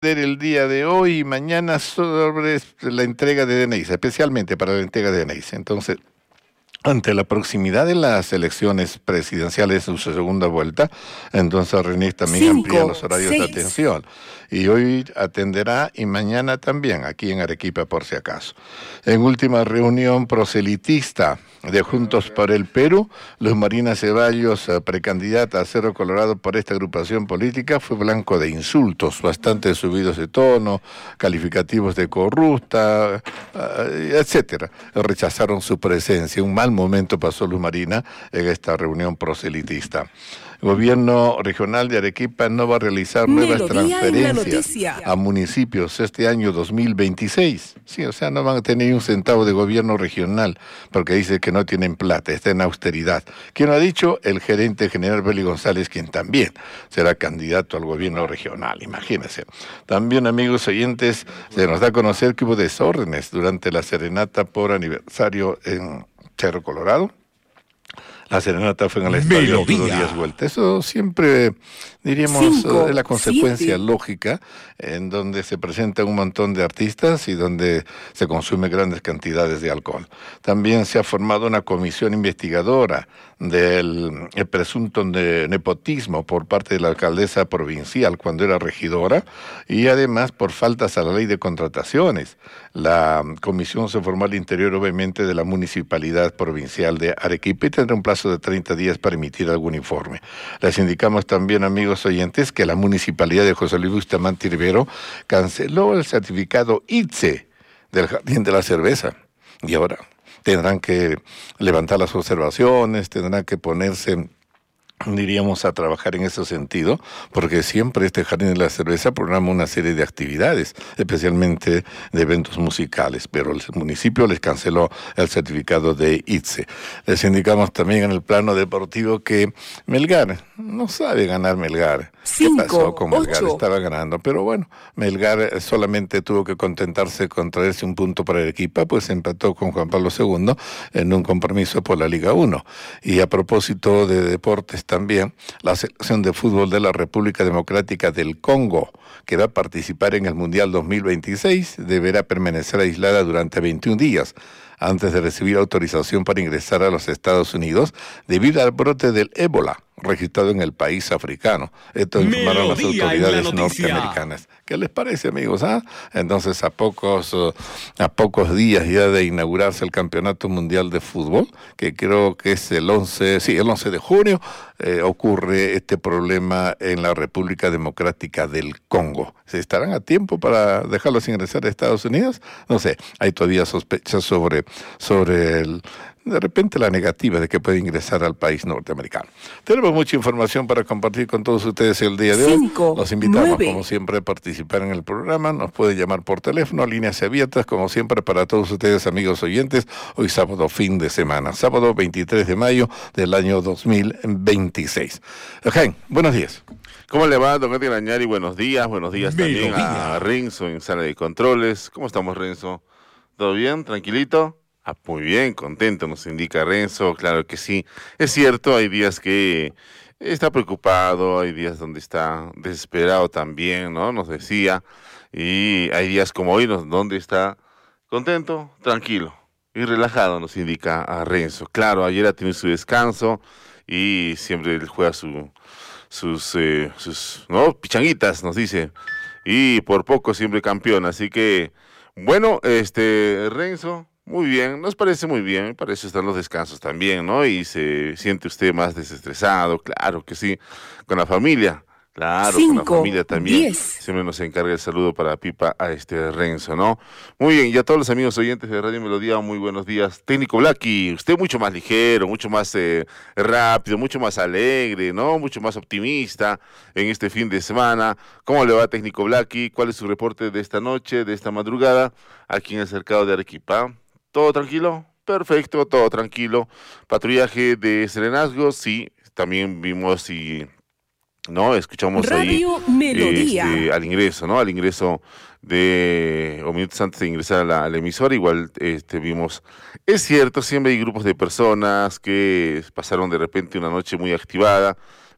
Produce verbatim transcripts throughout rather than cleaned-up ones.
el día de hoy y mañana sobre la entrega de D N Is, especialmente para la entrega de D N Is. Entonces, ante la proximidad de las elecciones presidenciales en su segunda vuelta, entonces René también Cinco, amplía los horarios seis. de atención. Y hoy atenderá y mañana también, aquí en Arequipa por si acaso. En última reunión proselitista de Juntos por el Perú, Luz Marina Ceballos, precandidata a Cerro Colorado por esta agrupación política, fue blanco de insultos, bastante subidos de tono, calificativos de corrupta, etcétera. Rechazaron su presencia. Un mal momento pasó Luz Marina en esta reunión proselitista. El gobierno regional de Arequipa no va a realizar nuevas transferencias a municipios este año dos mil veintiséis. Sí, o sea, no van a tener un centavo de gobierno regional porque dice que no tienen plata, está en austeridad. ¿Quién lo ha dicho? El gerente general Beli González, quien también será candidato al gobierno regional, imagínense. También, amigos oyentes, se nos da a conocer que hubo desórdenes durante la serenata por aniversario en Cerro Colorado. La serenata fue en el estadio Arturo Díaz Vuelta. Eso siempre, diríamos, Cinco, es la consecuencia siete. lógica en donde se presentan un montón de artistas y donde se consume grandes cantidades de alcohol. También se ha formado una comisión investigadora del el presunto de nepotismo por parte de la alcaldesa provincial cuando era regidora y además por faltas a la ley de contrataciones. La comisión se formó al interior, obviamente, de la municipalidad provincial de Arequipa y tendrá un plazo de treinta días para emitir algún informe. Les indicamos también, amigos oyentes, que la municipalidad de José Luis Bustamante Rivero canceló el certificado I T S E del Jardín de la Cerveza. Y ahora tendrán que levantar las observaciones, tendrán que ponerse, diríamos, a trabajar en ese sentido, porque siempre este Jardín de la Cerveza programa una serie de actividades, especialmente de eventos musicales, pero el municipio les canceló el certificado de I T S E. Les indicamos también en el plano deportivo que Melgar, no sabe ganar Melgar. Cinco, ¿Qué pasó con Melgar? Ocho. Estaba ganando, pero bueno, Melgar solamente tuvo que contentarse con traerse un punto para Arequipa, pues empató con Juan Pablo segundo en un compromiso por la Liga uno. Y a propósito de deportes también, la selección de fútbol de la República Democrática del Congo, que va a participar en el Mundial dos mil veintiséis, deberá permanecer aislada durante veintiún días antes de recibir autorización para ingresar a los Estados Unidos debido al brote del ébola registrado en el país africano. Esto informaron las autoridades norteamericanas. ¿Qué les parece, amigos? ¿Ah? Entonces, a pocos, uh, a pocos días ya de inaugurarse el Campeonato Mundial de Fútbol, que creo que es el once, sí, el once de junio, eh, ocurre este problema en la República Democrática del Congo. ¿Se estarán a tiempo para dejarlos ingresar a Estados Unidos? No sé, hay todavía sospechas sobre, sobre el... de repente la negativa de que puede ingresar al país norteamericano. Tenemos mucha información para compartir con todos ustedes el día de hoy. Cinco, Los invitamos, nueve. como siempre, a participar en el programa. Nos pueden llamar por teléfono, líneas abiertas, como siempre, para todos ustedes, amigos oyentes. Hoy sábado, fin de semana. Sábado veintitrés de mayo del año dos mil veintiséis. Jaime, buenos días. ¿Cómo le va, don Edgar Añari? Buenos días. Buenos días también a Renzo en sala de controles. ¿Cómo estamos, Renzo? ¿Todo bien? ¿Tranquilito? Ah, muy bien, contento, nos indica Renzo, claro que sí. Es cierto, hay días que está preocupado, hay días donde está desesperado también, ¿no? Nos decía. Y hay días como hoy donde está contento, tranquilo y relajado, nos indica a Renzo. Claro, ayer ha tenido su descanso y siempre él juega su, sus, eh, sus ¿no? pichanguitas, nos dice. Y por poco siempre campeón, así que, bueno, este, Renzo... Muy bien, nos parece muy bien, para eso están los descansos también, ¿no? Y se siente usted más desestresado, claro que sí, con la familia, claro, Cinco, con la familia también. diez. Siempre nos encarga el saludo para Pipa a este Renzo, ¿no? Muy bien, y a todos los amigos oyentes de Radio Melodía, muy buenos días. Técnico Blacky, usted mucho más ligero, mucho más eh, rápido, mucho más alegre, ¿no? Mucho más optimista en este fin de semana. ¿Cómo le va, Técnico Blacky? ¿Cuál es su reporte de esta noche, de esta madrugada, aquí en el cercado de Arequipa? ¿Todo tranquilo? Perfecto, todo tranquilo. Patrullaje de serenazgos, sí, también vimos y no escuchamos Radio ahí Melodía. Este, al ingreso, ¿no? Al ingreso de, o minutos antes de ingresar a la, a la emisora, igual este, vimos, es cierto, siempre hay grupos de personas que pasaron de repente una noche muy activada,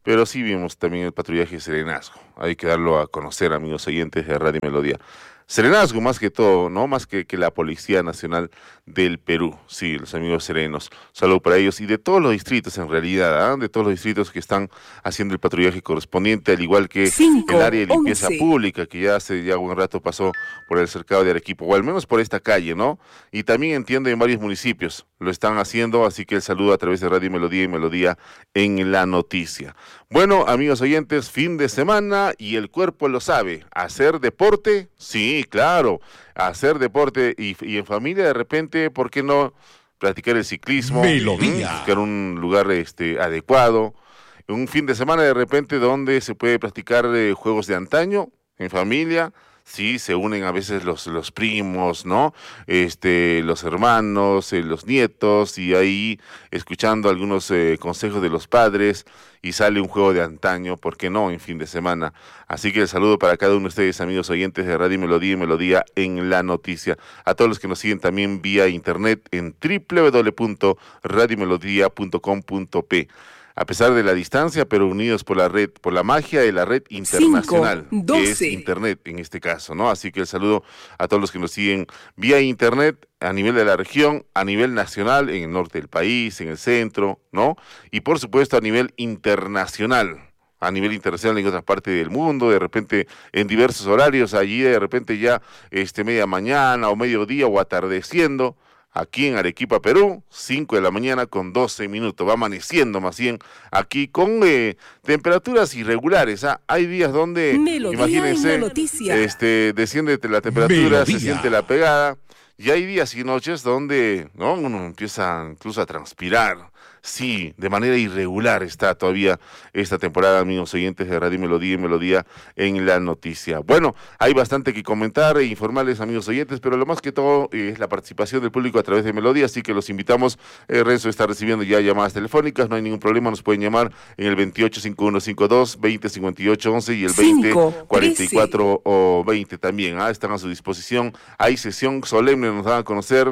pero sí vimos también el patrullaje de serenazgo. Hay que darlo a conocer, amigos oyentes de Radio Melodía. Serenazgo más que todo, ¿no? Más que, que la Policía Nacional del Perú. Sí, los amigos serenos. Saludos para ellos y de todos los distritos en realidad, ¿eh? De todos los distritos que están haciendo el patrullaje correspondiente, al igual que Cinco, el área de limpieza once. Pública, que ya hace ya un rato pasó por el cercado de Arequipa, o al menos por esta calle, ¿no? Y también entiendo en varios municipios lo están haciendo, así que el saludo a través de Radio Melodía y Melodía en la noticia. Bueno, amigos oyentes, fin de semana y el cuerpo lo sabe. ¿Hacer deporte? Sí, claro, hacer deporte y, y en familia de repente, ¿por qué no practicar el ciclismo? Melodía. Buscar un lugar este, adecuado. Un fin de semana de repente donde se puede practicar eh, juegos de antaño en familia. Sí, se unen a veces los, los primos, ¿no? Este, los hermanos, eh, los nietos, y ahí escuchando algunos eh, consejos de los padres, y sale un juego de antaño, ¿por qué no? En fin de semana. Así que el saludo para cada uno de ustedes, amigos oyentes de Radio Melodía y Melodía en la noticia. A todos los que nos siguen también vía internet en doble u doble u doble u punto radio melodía punto com punto pe. A pesar de la distancia, pero unidos por la red, por la magia de la red internacional, cinco, que es internet en este caso, ¿no? Así que el saludo a todos los que nos siguen vía internet a nivel de la región, a nivel nacional, en el norte del país, en el centro, ¿no? Y por supuesto a nivel internacional, a nivel internacional en otras partes del mundo, de repente en diversos horarios, allí de repente ya este media mañana o mediodía o atardeciendo. Aquí en Arequipa, Perú, cinco de la mañana con doce minutos, va amaneciendo más bien aquí con eh, temperaturas irregulares. ¿Ah? Hay días donde, Melodía, imagínense, este, desciende la temperatura, Melodía. Se siente la pegada, y hay días y noches donde ¿no? uno empieza incluso a transpirar. Sí, de manera irregular está todavía esta temporada, amigos oyentes de Radio Melodía y Melodía en la noticia. Bueno, hay bastante que comentar e informarles, amigos oyentes, pero lo más que todo eh, es la participación del público a través de Melodía, así que los invitamos. Eh, Renzo está recibiendo ya llamadas telefónicas, no hay ningún problema, nos pueden llamar en el veintiocho cincuenta y uno cincuenta y dos, veinte cincuenta y ocho once y el veinte cuarenta y cuatro o veinte también. ¿ah? Están a su disposición. Hay sesión solemne, nos dan a conocer.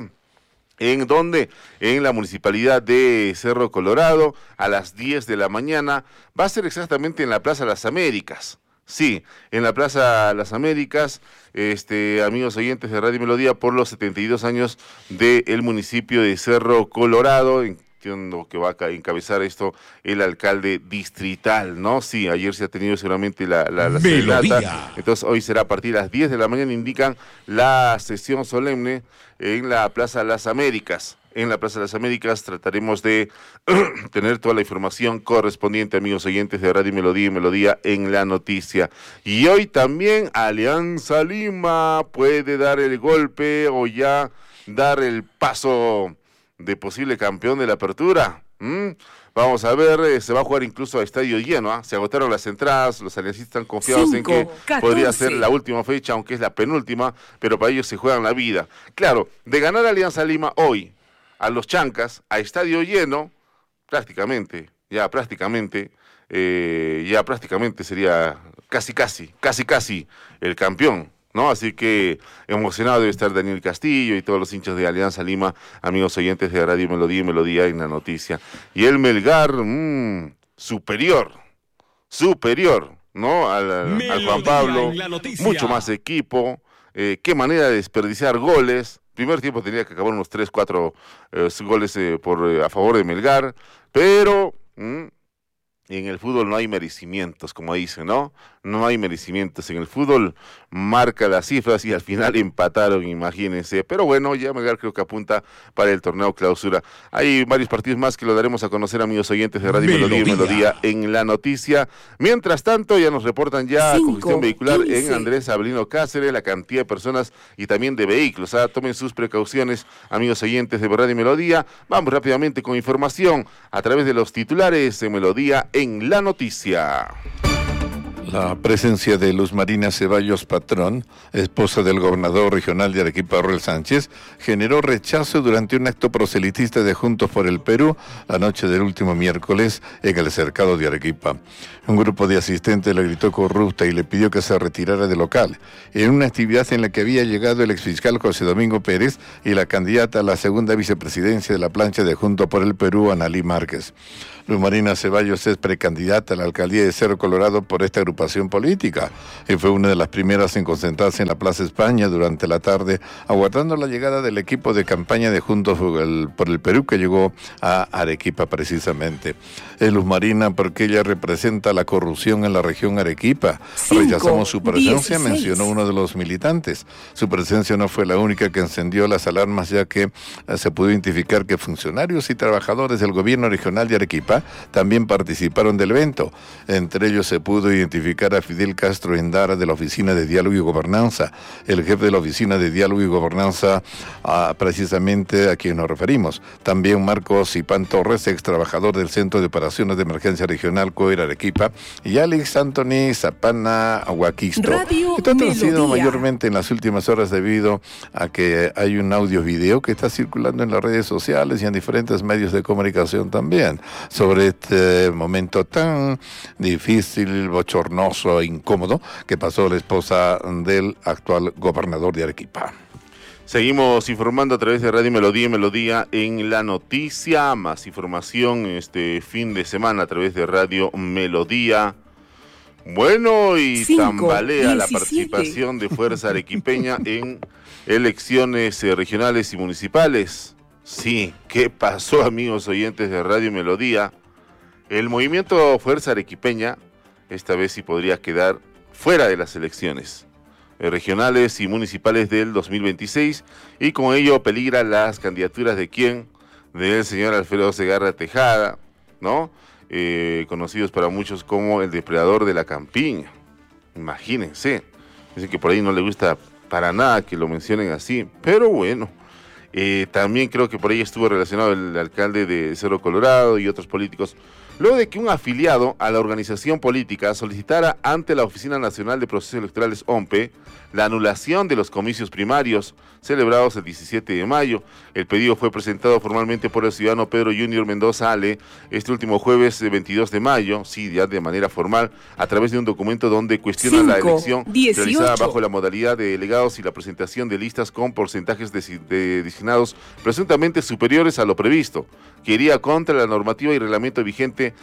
¿En dónde? En la municipalidad de Cerro Colorado, a las diez de la mañana. Va a ser exactamente en la Plaza Las Américas. Sí, en la Plaza Las Américas, este, amigos oyentes de Radio Melodía, por los setenta y dos años del municipio de Cerro Colorado. Entiendo que va a encabezar esto el alcalde distrital, ¿no? Sí, ayer se ha tenido seguramente la, la, la serenata, entonces hoy será a partir de las diez de la mañana, indican la sesión solemne en la Plaza Las Américas. En la Plaza de las Américas trataremos de tener toda la información correspondiente, amigos oyentes de Radio Melodía y Melodía en la noticia. Y hoy también Alianza Lima puede dar el golpe o ya dar el paso de posible campeón de la apertura. ¿Mm? Vamos a ver, eh, se va a jugar incluso a estadio lleno, ¿eh? Se agotaron las entradas, los aliancistas están confiados Cinco, en que catorce. Podría ser la última fecha, aunque es la penúltima, pero para ellos se juegan la vida. Claro, de ganar Alianza Lima hoy a los Chancas, a estadio lleno, prácticamente, ya prácticamente, eh, ya prácticamente sería casi casi, casi casi el campeón, ¿no? Así que emocionado debe estar Daniel Castillo y todos los hinchas de Alianza Lima, amigos oyentes de Radio Melodía y Melodía en la noticia. Y el Melgar, mmm, superior, superior, ¿no? Al, al, al Juan Pablo, mucho más equipo, eh, qué manera de desperdiciar goles. Primer tiempo tenía que acabar unos tres, cuatro eh, goles eh, por, eh, a favor de Melgar, pero mmm, en el fútbol no hay merecimientos, como dicen, ¿no? No hay merecimientos. En el fútbol marca las cifras y al final empataron, imagínense. Pero bueno, ya Melgar creo que apunta para el torneo clausura. Hay varios partidos más que lo daremos a conocer, amigos oyentes de Radio Melodía y Melodía en la noticia. Mientras tanto, ya nos reportan ya Cinco, congestión vehicular quince. En Andrés Avelino Cáceres, la cantidad de personas y también de vehículos. ¿Ah? Tomen sus precauciones, amigos oyentes de Radio Melodía. Vamos rápidamente con información a través de los titulares de Melodía en la noticia. La presencia de Luz Marina Ceballos Patrón, esposa del gobernador regional de Arequipa, Roel Sánchez, generó rechazo durante un acto proselitista de Juntos por el Perú la noche del último miércoles en el cercado de Arequipa. Un grupo de asistentes le gritó corrupta y le pidió que se retirara del local, en una actividad en la que había llegado el exfiscal José Domingo Pérez y la candidata a la segunda vicepresidencia de la plancha de Juntos por el Perú, Analí Márquez. Luz Marina Ceballos es precandidata a la alcaldía de Cerro Colorado por esta agrupación política y fue una de las primeras en concentrarse en la Plaza España durante la tarde, aguardando la llegada del equipo de campaña de Juntos por el, por el Perú que llegó a Arequipa precisamente. Es Luz Marina porque ella representa la corrupción en la región Arequipa. Cinco, Rechazamos su presencia, dieciséis. Mencionó uno de los militantes. Su presencia no fue la única que encendió las alarmas, ya que eh, se pudo identificar que funcionarios y trabajadores del gobierno regional de Arequipa también participaron del evento. Entre ellos se pudo identificar a Fidel Castro Endara de la Oficina de Diálogo y Gobernanza, el jefe de la Oficina de Diálogo y Gobernanza, a, precisamente a quien nos referimos. También Marcos Ipán Torres, ex trabajador del Centro de Operaciones de Emergencia Regional Coira Arequipa, y Alex Anthony Zapana Aguaquisto. Esto ha traducido mayormente en las últimas horas debido a que hay un audio video que está circulando en las redes sociales y en diferentes medios de comunicación también, sobre este momento tan difícil, bochornoso e incómodo que pasó la esposa del actual gobernador de Arequipa. Seguimos informando a través de Radio Melodía y Melodía en la noticia. Más información este fin de semana a través de Radio Melodía. Bueno, y Cinco, tambalea diecisiete. La participación de Fuerza Arequipeña en elecciones eh, regionales y municipales. Sí, ¿qué pasó, amigos oyentes de Radio Melodía? El movimiento Fuerza Arequipeña esta vez sí podría quedar fuera de las elecciones regionales y municipales del dos mil veintiséis, y con ello peligra las candidaturas de quién, del señor Alfredo Segarra Tejada, ¿no? Eh, conocidos para muchos como el depredador de la campiña. Imagínense, dicen que por ahí no le gusta para nada que lo mencionen así, pero bueno. Eh, también creo que por ahí estuvo relacionado el alcalde de Cerro Colorado y otros políticos, luego de que un afiliado a la organización política solicitara ante la Oficina Nacional de Procesos Electorales O M P E la anulación de los comicios primarios celebrados el diecisiete de mayo. El pedido fue presentado formalmente por el ciudadano Pedro Junior Mendoza Ale este último jueves veintidós de mayo, sí, ya de manera formal, a través de un documento donde cuestiona Cinco, la elección dieciocho. Realizada bajo la modalidad de delegados y la presentación de listas con porcentajes de, de designados presuntamente superiores a lo previsto, que iría contra la normativa y reglamento vigente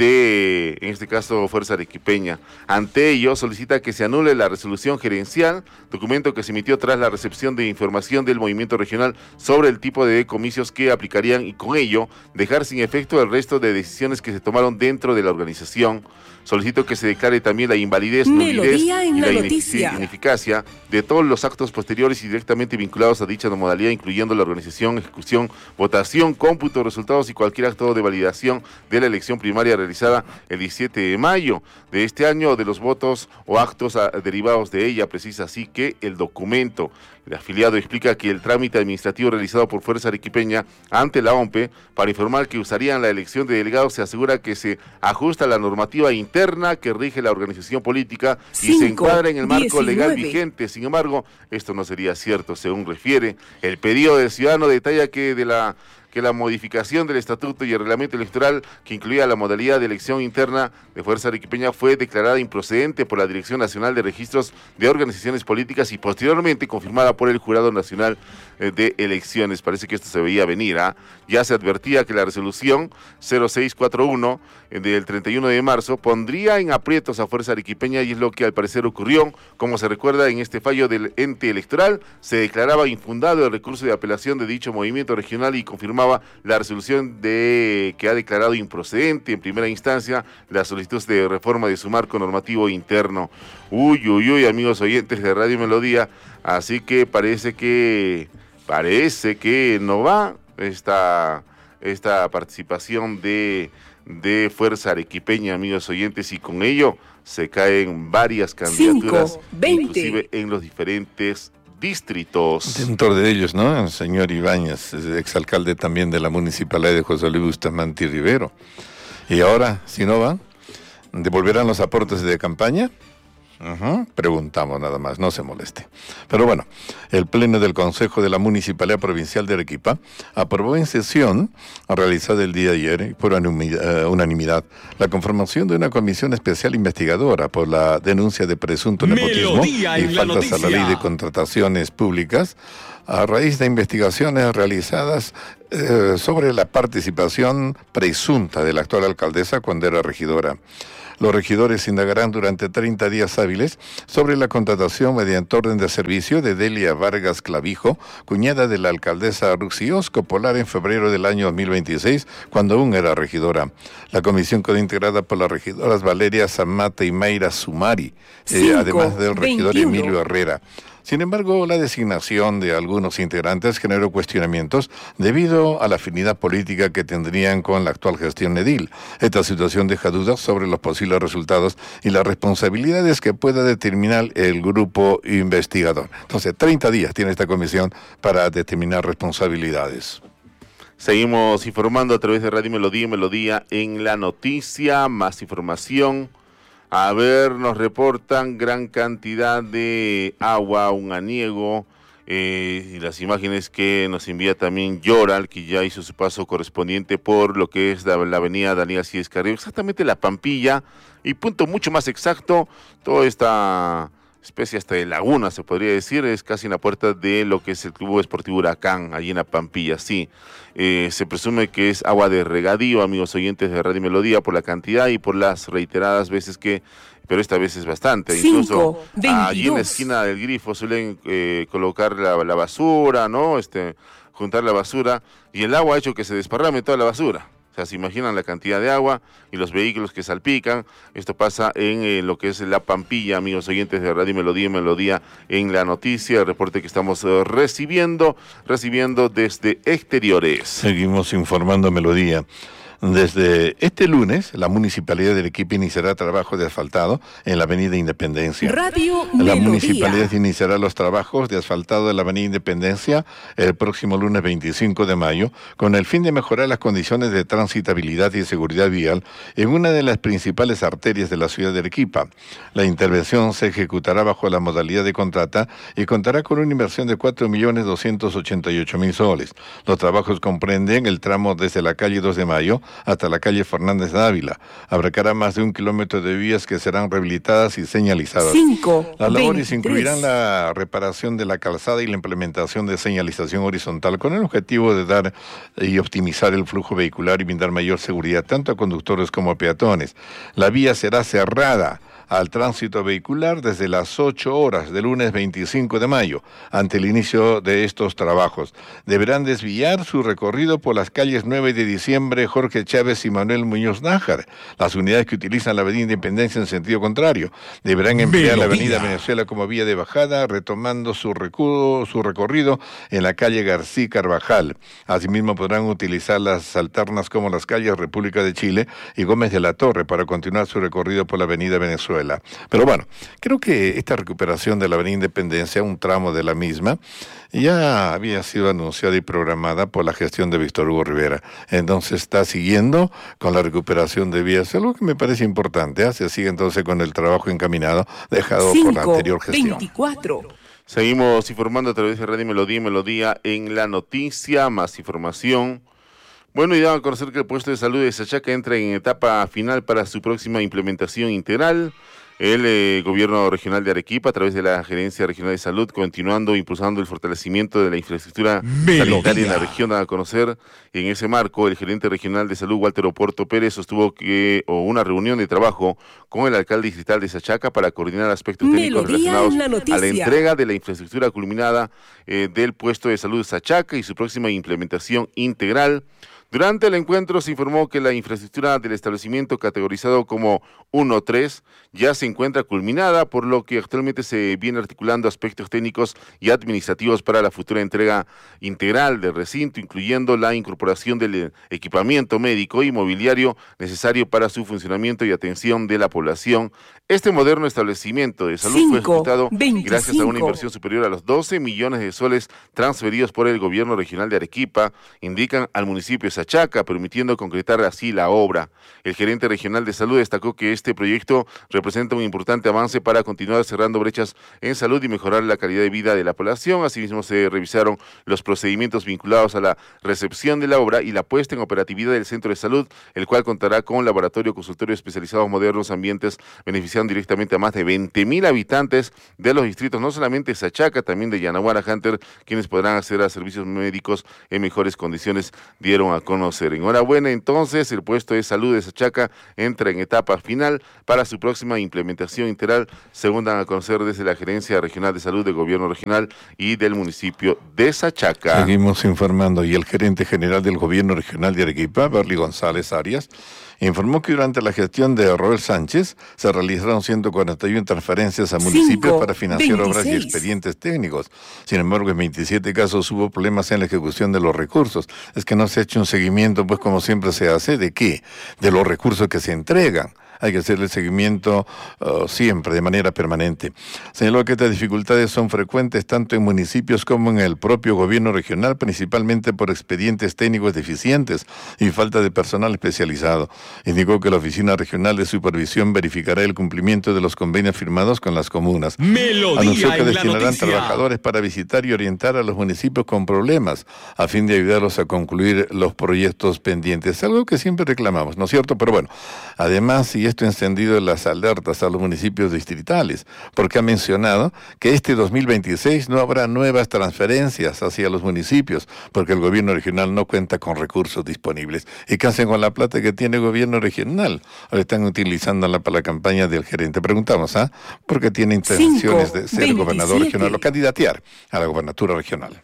de, en este caso, Fuerza Arequipeña. Ante ello, solicita que se anule la resolución gerencial, documento que se emitió tras la recepción de información del movimiento regional sobre el tipo de comicios que aplicarían y con ello dejar sin efecto el resto de decisiones que se tomaron dentro de la organización. Solicito que se declare también la invalidez, nulidez y la ineficacia de todos los actos posteriores y directamente vinculados a dicha modalidad, incluyendo la organización, ejecución, votación, cómputo, resultados y cualquier acto de validación de la elección primaria realizada el diecisiete de mayo de este año, de los votos o actos a, derivados de ella. Precisa así que el documento. El afiliado explica que el trámite administrativo realizado por Fuerza Arequipeña ante la O M P E para informar que usarían la elección de delegados se asegura que se ajusta a la normativa interna que rige la organización política y Cinco, se encuadra en el marco diecinueve. Legal vigente. Sin embargo, esto no sería cierto, según refiere. El pedido del ciudadano detalla que de la que la modificación del estatuto y el reglamento electoral que incluía la modalidad de elección interna de Fuerza Arequipeña fue declarada improcedente por la Dirección Nacional de Registros de Organizaciones Políticas y posteriormente confirmada por el Jurado Nacional de Elecciones. Parece que esto se veía venir, ¿ah? ¿eh? Ya se advertía que la resolución cero seis cuatro uno del treinta y uno de marzo pondría en aprietos a Fuerza Arequipeña, y es lo que al parecer ocurrió. Como se recuerda, en este fallo del ente electoral se declaraba infundado el recurso de apelación de dicho movimiento regional y confirmaba la resolución de que ha declarado improcedente en primera instancia la solicitud de reforma de su marco normativo interno. Uy, uy, uy, amigos oyentes de Radio Melodía, así que parece que parece que no va esta, esta participación de, de Fuerza Arequipeña, amigos oyentes, y con ello se caen varias candidaturas, Cinco, inclusive en los diferentes distritos. Dentro de ellos, ¿no? El señor Ibáñez, exalcalde también de la municipalidad de José Luis Bustamante y Rivero. Y ahora, si no va, ¿devolverán los aportes de campaña? Uh-huh. Preguntamos nada más, no se moleste. Pero bueno, el Pleno del Consejo de la Municipalidad Provincial de Arequipa aprobó en sesión realizada el día de ayer por unanimidad la conformación de una comisión especial investigadora por la denuncia de presunto nepotismo y faltas a la ley de contrataciones públicas a raíz de investigaciones realizadas eh, sobre la participación presunta de la actual alcaldesa cuando era regidora. Los regidores indagarán durante treinta días hábiles sobre la contratación mediante orden de servicio de Delia Vargas Clavijo, cuñada de la alcaldesa Ruxiosco Polar en febrero del año dos mil veintiséis, cuando aún era regidora. La comisión quedó integrada por las regidoras Valeria Zamata y Mayra Sumari, eh, además del regidor veintiuno. Emilio Herrera. Sin embargo, la designación de algunos integrantes generó cuestionamientos debido a la afinidad política que tendrían con la actual gestión edil. Esta situación deja dudas sobre los posibles resultados y las responsabilidades que pueda determinar el grupo investigador. Entonces, treinta días tiene esta comisión para determinar responsabilidades. Seguimos informando a través de Radio Melodía, Melodía en la noticia, más información. A ver, nos reportan gran cantidad de agua, un aniego, eh, y las imágenes que nos envía también Yoral, que ya hizo su paso correspondiente por lo que es la, la avenida Daniel Siles Carrillo, exactamente la Pampilla, y punto mucho más exacto, toda esta especie hasta de laguna, se podría decir, es casi en la puerta de lo que es el Club Esportivo Huracán, allí en la Pampilla, sí. Eh, se presume que es agua de regadío, amigos oyentes de Radio Melodía, por la cantidad y por las reiteradas veces que, pero esta vez es bastante. Cinco, incluso veintidós. Allí en la esquina del grifo suelen eh, colocar la, la basura, ¿no? Este, juntar la basura, y el agua ha hecho que se desparrame toda la basura. O sea, se imaginan la cantidad de agua y los vehículos que salpican. Esto pasa en eh, lo que es la Pampilla, amigos oyentes de Radio Melodía, Melodía en la noticia, el reporte que estamos eh, recibiendo, recibiendo desde exteriores. Seguimos informando Melodía. Desde este lunes, la Municipalidad de Arequipa iniciará trabajo de asfaltado en la Avenida Independencia. Radio La Melodía. Municipalidad iniciará los trabajos de asfaltado de la Avenida Independencia el próximo lunes veinticinco de mayo, con el fin de mejorar las condiciones de transitabilidad y seguridad vial en una de las principales arterias de la ciudad de Arequipa. La intervención se ejecutará bajo la modalidad de contrata y contará con una inversión de cuatro millones doscientos ochenta y ocho mil soles. Los trabajos comprenden el tramo desde la calle dos de mayo hasta la calle Fernández Dávila. Abarcará más de un kilómetro de vías que serán rehabilitadas y señalizadas. Cinco, Las labores veintitrés. Incluirán la reparación de la calzada y la implementación de señalización horizontal con el objetivo de dar y optimizar el flujo vehicular y brindar mayor seguridad tanto a conductores como a peatones. La vía será cerrada al tránsito vehicular desde las ocho horas del lunes veinticinco de mayo, ante el inicio de estos trabajos. Deberán desviar su recorrido por las calles nueve de diciembre, Jorge Chávez y Manuel Muñoz Nájar. Las unidades que utilizan la avenida Independencia en sentido contrario deberán emplear la avenida Venezuela como vía de bajada, retomando su, recu- su recorrido en la calle García Carvajal. Asimismo podrán utilizar las alternas como las calles República de Chile y Gómez de la Torre para continuar su recorrido por la avenida Venezuela. Pero bueno, creo que esta recuperación de la avenida Independencia, un tramo de la misma, ya había sido anunciada y programada por la gestión de Víctor Hugo Rivera. Entonces está siguiendo con la recuperación de vías, algo que me parece importante. ¿eh? Se sigue entonces con el trabajo encaminado dejado Cinco, por la anterior gestión. veinticuatro. Seguimos informando a través de Radio Melodía, Melodía en la noticia, más información. Bueno, y daba a conocer que el puesto de salud de Sachaca entra en etapa final para su próxima implementación integral. El eh, gobierno regional de Arequipa, a través de la Gerencia Regional de Salud, continuando impulsando el fortalecimiento de la infraestructura Melodía. sanitaria en la región, a conocer en ese marco, el gerente regional de salud, Walter Oporto Pérez, sostuvo que o una reunión de trabajo con el alcalde distrital de Sachaca para coordinar aspectos técnicos Melodía relacionados la a la entrega de la infraestructura culminada eh, del puesto de salud de Sachaca y su próxima implementación integral. Durante el encuentro se informó que la infraestructura del establecimiento, categorizado como uno tres, ya se encuentra culminada, por lo que actualmente se viene articulando aspectos técnicos y administrativos para la futura entrega integral del recinto, incluyendo la incorporación del equipamiento médico y mobiliario necesario para su funcionamiento y atención de la población. Este moderno establecimiento de salud Cinco, fue ejecutado veinticinco. Gracias a una inversión superior a los doce millones de soles transferidos por el gobierno regional de Arequipa, indican al municipio de Sachaca, permitiendo concretar así la obra. El gerente regional de salud destacó que este proyecto representa un importante avance para continuar cerrando brechas en salud y mejorar la calidad de vida de la población. Asimismo, se revisaron los procedimientos vinculados a la recepción de la obra y la puesta en operatividad del centro de salud, el cual contará con laboratorio, consultorio especializados modernos, ambientes, beneficiando directamente a más de veinte mil habitantes de los distritos, no solamente Sachaca, también de Yanaguara, Hunter, quienes podrán acceder a servicios médicos en mejores condiciones, dieron a conocer. Enhorabuena, entonces, el puesto de salud de Sachaca entra en etapa final para su próxima implementación integral, según dan a conocer desde la Gerencia Regional de Salud del Gobierno Regional y del municipio de Sachaca. Seguimos informando, y el gerente general del Gobierno Regional de Arequipa, Berly González Arias, informó que durante la gestión de Roel Sánchez se realizaron ciento cuarenta y uno transferencias a municipios para financiar veintiséis obras y expedientes técnicos. Sin embargo, en veintisiete casos hubo problemas en la ejecución de los recursos. Es que no se ha hecho un seguimiento, pues como siempre se hace, ¿de qué? De los recursos que se entregan. Hay que hacerle seguimiento uh, siempre, de manera permanente. Señaló que estas dificultades son frecuentes tanto en municipios como en el propio gobierno regional, principalmente por expedientes técnicos deficientes y falta de personal especializado. Indicó que la Oficina Regional de Supervisión verificará el cumplimiento de los convenios firmados con las comunas. Melodía. Anunció que destinarán trabajadores para visitar y orientar a los municipios con problemas, a fin de ayudarlos a concluir los proyectos pendientes. Algo que siempre reclamamos, ¿no es cierto? Pero bueno, además, y esto ha encendido las alertas a los municipios distritales, porque ha mencionado que este dos mil veintiséis no habrá nuevas transferencias hacia los municipios, porque el gobierno regional no cuenta con recursos disponibles. ¿Y qué hacen con la plata que tiene el gobierno regional? Ahora están utilizándola para la campaña del gerente. Preguntamos, ¿ah? ¿eh? Porque tiene intenciones de ser veintisiete gobernador regional o candidatear a la gobernatura regional.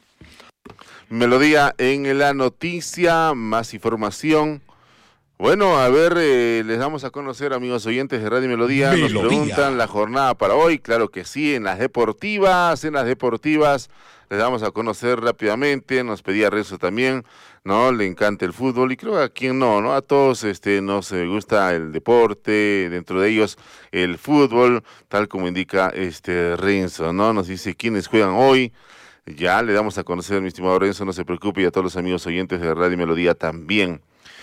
Melodía en la noticia, más información. Bueno, a ver, eh, les damos a conocer, amigos oyentes de Radio Melodía, Melodía, nos preguntan la jornada para hoy. Claro que sí, en las deportivas, en las deportivas, les damos a conocer rápidamente. Nos pedía Renzo también, ¿no? Le encanta el fútbol y creo que a quien no, ¿no? A todos este, nos gusta el deporte, dentro de ellos el fútbol, tal como indica este Renzo, ¿no? Nos dice quiénes juegan hoy. Ya le damos a conocer, mi estimado Renzo, no se preocupe, y a todos los amigos oyentes de Radio Melodía también.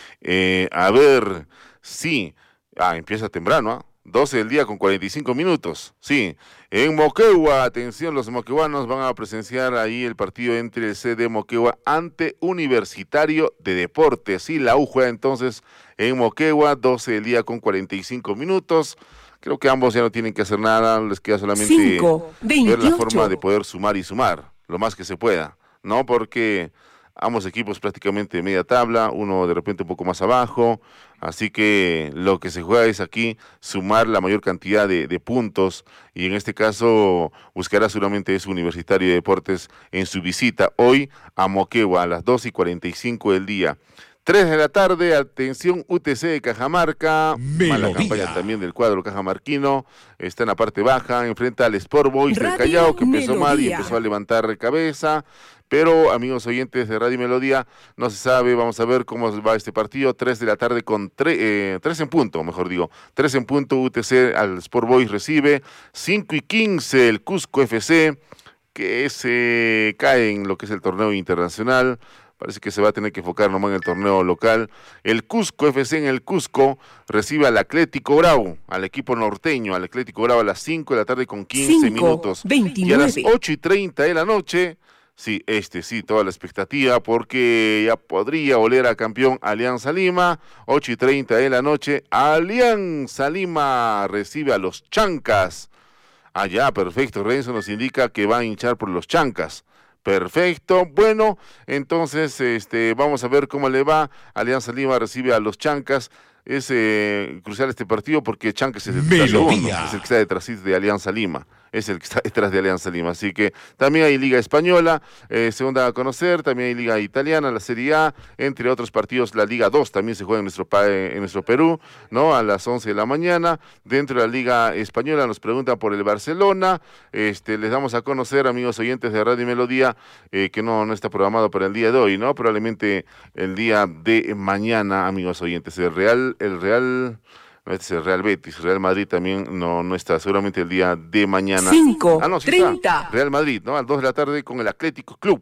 Eh, a ver, sí, ah, empieza temprano, ¿ah? doce del día con cuarenta y cinco minutos, sí, en Moquegua, atención, los moqueguanos van a presenciar ahí el partido entre el C D Moquegua ante Universitario de Deportes, sí, la U juega entonces en Moquegua, doce del día con cuarenta y cinco minutos, creo que ambos ya no tienen que hacer nada, les queda solamente cinco, ver la forma de poder sumar y sumar, lo más que se pueda, ¿no? Porque ambos equipos prácticamente de media tabla, uno de repente un poco más abajo, así que lo que se juega es aquí sumar la mayor cantidad de, de puntos, y en este caso buscará seguramente es Universitario de Deportes en su visita hoy a Moquegua a las dos y cuarenta y cinco del día. tres de la tarde, atención, U T C de Cajamarca, Melodía. Mala campaña también del cuadro cajamarquino, está en la parte baja, enfrenta al Sport Boys del Callao, que empezó Melodía. mal y empezó a levantar cabeza, pero amigos oyentes de Radio Melodía, no se sabe, vamos a ver cómo va este partido, tres de la tarde con tres, eh, tres en punto, mejor digo, tres en punto, U T C al Sport Boys recibe, cinco y quince el Cusco F C, que se cae en lo que es el torneo internacional. Parece que se va a tener que enfocar nomás en el torneo local. El Cusco F C en el Cusco recibe al Atlético Bravo, al equipo norteño, al Atlético Bravo a las cinco de la tarde con quince minutos. veintinueve. Y a las ocho y treinta de la noche, sí, este sí, toda la expectativa, porque ya podría oler a campeón Alianza Lima. ocho y treinta de la noche, Alianza Lima recibe a los Chancas. Allá, perfecto, Renzo nos indica que va a hinchar por los Chancas. Perfecto, bueno, entonces este, vamos a ver cómo le va. Alianza Lima recibe a los Chancas. Es eh, crucial este partido porque Chancas es el que está segundo, es el que está detrás de Alianza Lima, es el que está detrás de Alianza Lima, así que también hay Liga Española, eh, segunda a conocer, también hay Liga Italiana, la Serie A, entre otros partidos, la Liga dos también se juega en nuestro, en nuestro Perú, ¿no? A las once de la mañana, dentro de la Liga Española nos preguntan por el Barcelona, este, les damos a conocer, amigos oyentes de Radio Melodía, eh, que no, no está programado para el día de hoy, ¿no? Probablemente el día de mañana, amigos oyentes, el Real el Real, no, este es el Real Betis, Real Madrid también no, no está, seguramente el día de mañana. cinco, ah, no, sí treinta. Está. Real Madrid, ¿no? A las dos de la tarde con el Atlético Club.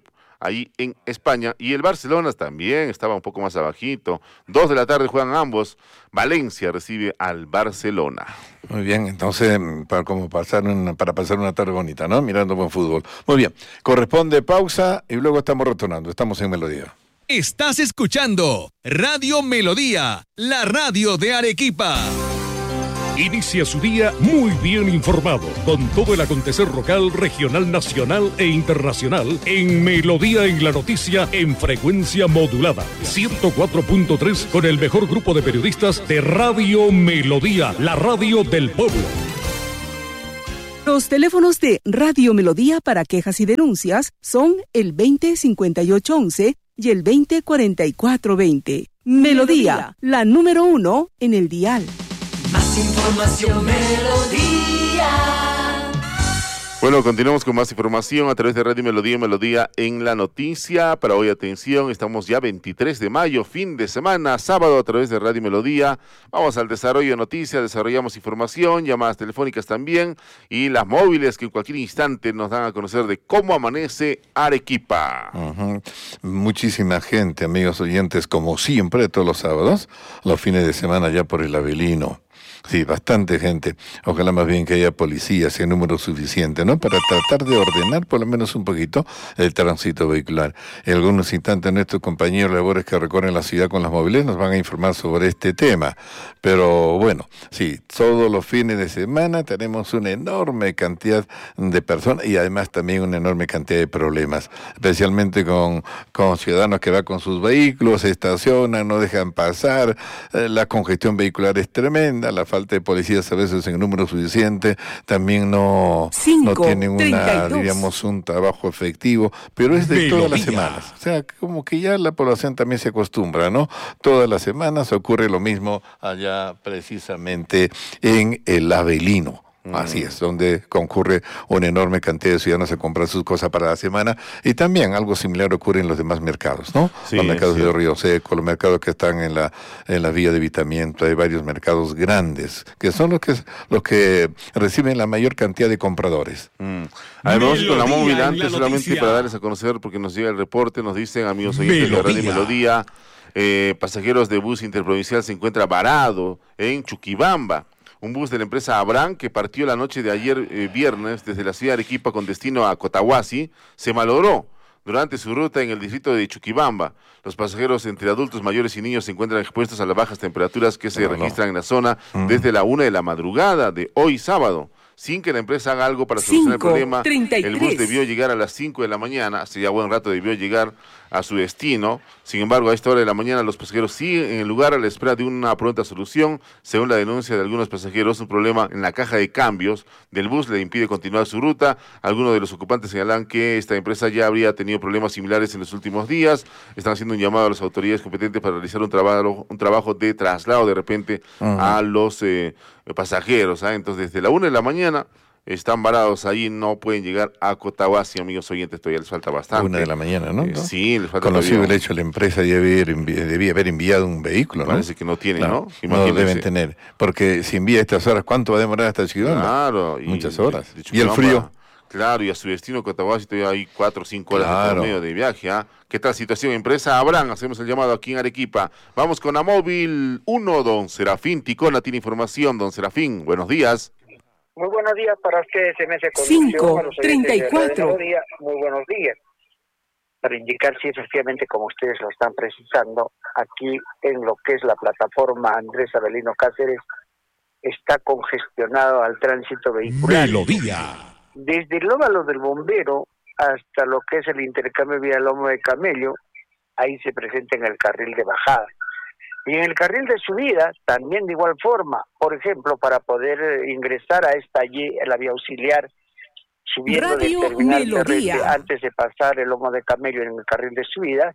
ahí en España. Y el Barcelona también estaba un poco más abajito. Dos de la tarde juegan ambos. Valencia recibe al Barcelona. Muy bien, entonces, para, como pasar una, para pasar una tarde bonita, ¿no? Mirando buen fútbol. Muy bien, corresponde pausa y luego estamos retornando. Estamos en Melodía. Estás escuchando Radio Melodía, la radio de Arequipa. Inicia su día muy bien informado, con todo el acontecer local, regional, nacional e internacional, en Melodía en la Noticia, en frecuencia modulada, ciento cuatro punto tres, con el mejor grupo de periodistas de Radio Melodía, la radio del pueblo. Los teléfonos de Radio Melodía para quejas y denuncias son el veinte cincuenta y ocho once y el veinte cuarenta y cuatro veinte. Melodía, la número uno en el dial. Más información, Melodía. Bueno, continuamos con más información a través de Radio Melodía, Melodía en la Noticia. Para hoy, atención, estamos ya veintitrés de mayo, fin de semana, sábado a través de Radio Melodía. Vamos al desarrollo de noticias, desarrollamos información, llamadas telefónicas también y las móviles que en cualquier instante nos dan a conocer de cómo amanece Arequipa. Uh-huh. Muchísima gente, amigos oyentes, como siempre, todos los sábados, los fines de semana ya por el Avelino. Sí, bastante gente. Ojalá más bien que haya policías en número suficiente, ¿no? Para tratar de ordenar por lo menos un poquito el tránsito vehicular. En algunos instantes nuestros compañeros labores que recorren la ciudad con las móviles nos van a informar sobre este tema. Pero bueno, sí, todos los fines de semana tenemos una enorme cantidad de personas y además también una enorme cantidad de problemas, especialmente con, con ciudadanos que van con sus vehículos, se estacionan, no dejan pasar, eh, la congestión vehicular es tremenda, la falta de policías a veces en número suficiente, también no, Cinco, no tienen una, treinta y dos. diríamos, un trabajo efectivo, pero es de Melodía. todas las semanas. O sea, como que ya la población también se acostumbra, ¿no? Todas las semanas ocurre lo mismo allá precisamente en el Avelino. Así es, donde concurre una enorme cantidad de ciudadanos a comprar sus cosas para la semana, y también algo similar ocurre en los demás mercados, ¿no? Sí, los mercados sí. de Río Seco, los mercados que están en la en la vía de evitamiento, hay varios mercados grandes, que son los que los que reciben la mayor cantidad de compradores. Mm. Además, con la Melodía móvil en la antes, solamente noticia. para darles a conocer, porque nos llega el reporte, nos dicen amigos oyentes de Radio Melodía. Melodía, eh, pasajeros de bus interprovincial se encuentra varado en Chuquibamba. Un bus de la empresa Abran que partió la noche de ayer eh, viernes desde la ciudad de Arequipa con destino a Cotahuasi se malogró durante su ruta en el distrito de Chuquibamba. Los pasajeros entre adultos mayores y niños se encuentran expuestos a las bajas temperaturas que se No, no. registran en la zona desde la una de la madrugada de hoy sábado. Sin que la empresa haga algo para solucionar el Cinco, problema, treinta y el bus tres. debió llegar a las cinco de la mañana, hace ya buen rato debió llegar a su destino. Sin embargo, a esta hora de la mañana los pasajeros siguen en el lugar a la espera de una pronta solución. Según la denuncia de algunos pasajeros, un problema en la caja de cambios del bus le impide continuar su ruta. Algunos de los ocupantes señalan que esta empresa ya habría tenido problemas similares en los últimos días. Están haciendo un llamado a las autoridades competentes para realizar un trabajo, un trabajo de traslado de repente Uh-huh. a los eh, pasajeros. ¿ah? Entonces, desde la una de la mañana están varados ahí, no pueden llegar a Cotahuasi, amigos oyentes, todavía les falta bastante. Una de la mañana, ¿no? Eh, sí, les falta Conocido todavía. el hecho, la empresa debía haber, envi- debía haber enviado un vehículo, ¿no? Parece que no tienen, Claro, ¿no? no Imagínense. deben tener, porque si envía estas horas, ¿cuánto va a demorar hasta Chuquibamba? Claro. y- Muchas horas. de ¿Y el Chuquibamba, frío? Claro, y a su destino Cotahuasi todavía hay cuatro o cinco horas Claro. de medio de viaje. ¿ah? ¿Qué tal situación? Empresa Abraham, hacemos el llamado aquí en Arequipa. Vamos con la móvil uno, don Serafín Ticona tiene información. Don Serafín, buenos días. Muy buenos días para ustedes, M S Cinco, Conducción, a los oyentes treinta y de cuatro. Radio Melodía. Muy buenos días. Para indicar si efectivamente, como ustedes lo están precisando, aquí en lo que es la plataforma Andrés Avelino Cáceres, está congestionado al tránsito vehicular. Melodía. Desde el óvalo del Bombero hasta lo que es el intercambio vía Lomo de Camello, ahí se presenta en el carril de bajada. Y en el carril de subida, también de igual forma, por ejemplo, para poder eh, ingresar a esta y- a la vía auxiliar, subiendo del Radio terminal Melodía. terrestre antes de pasar el Lomo de Camello en el carril de subida,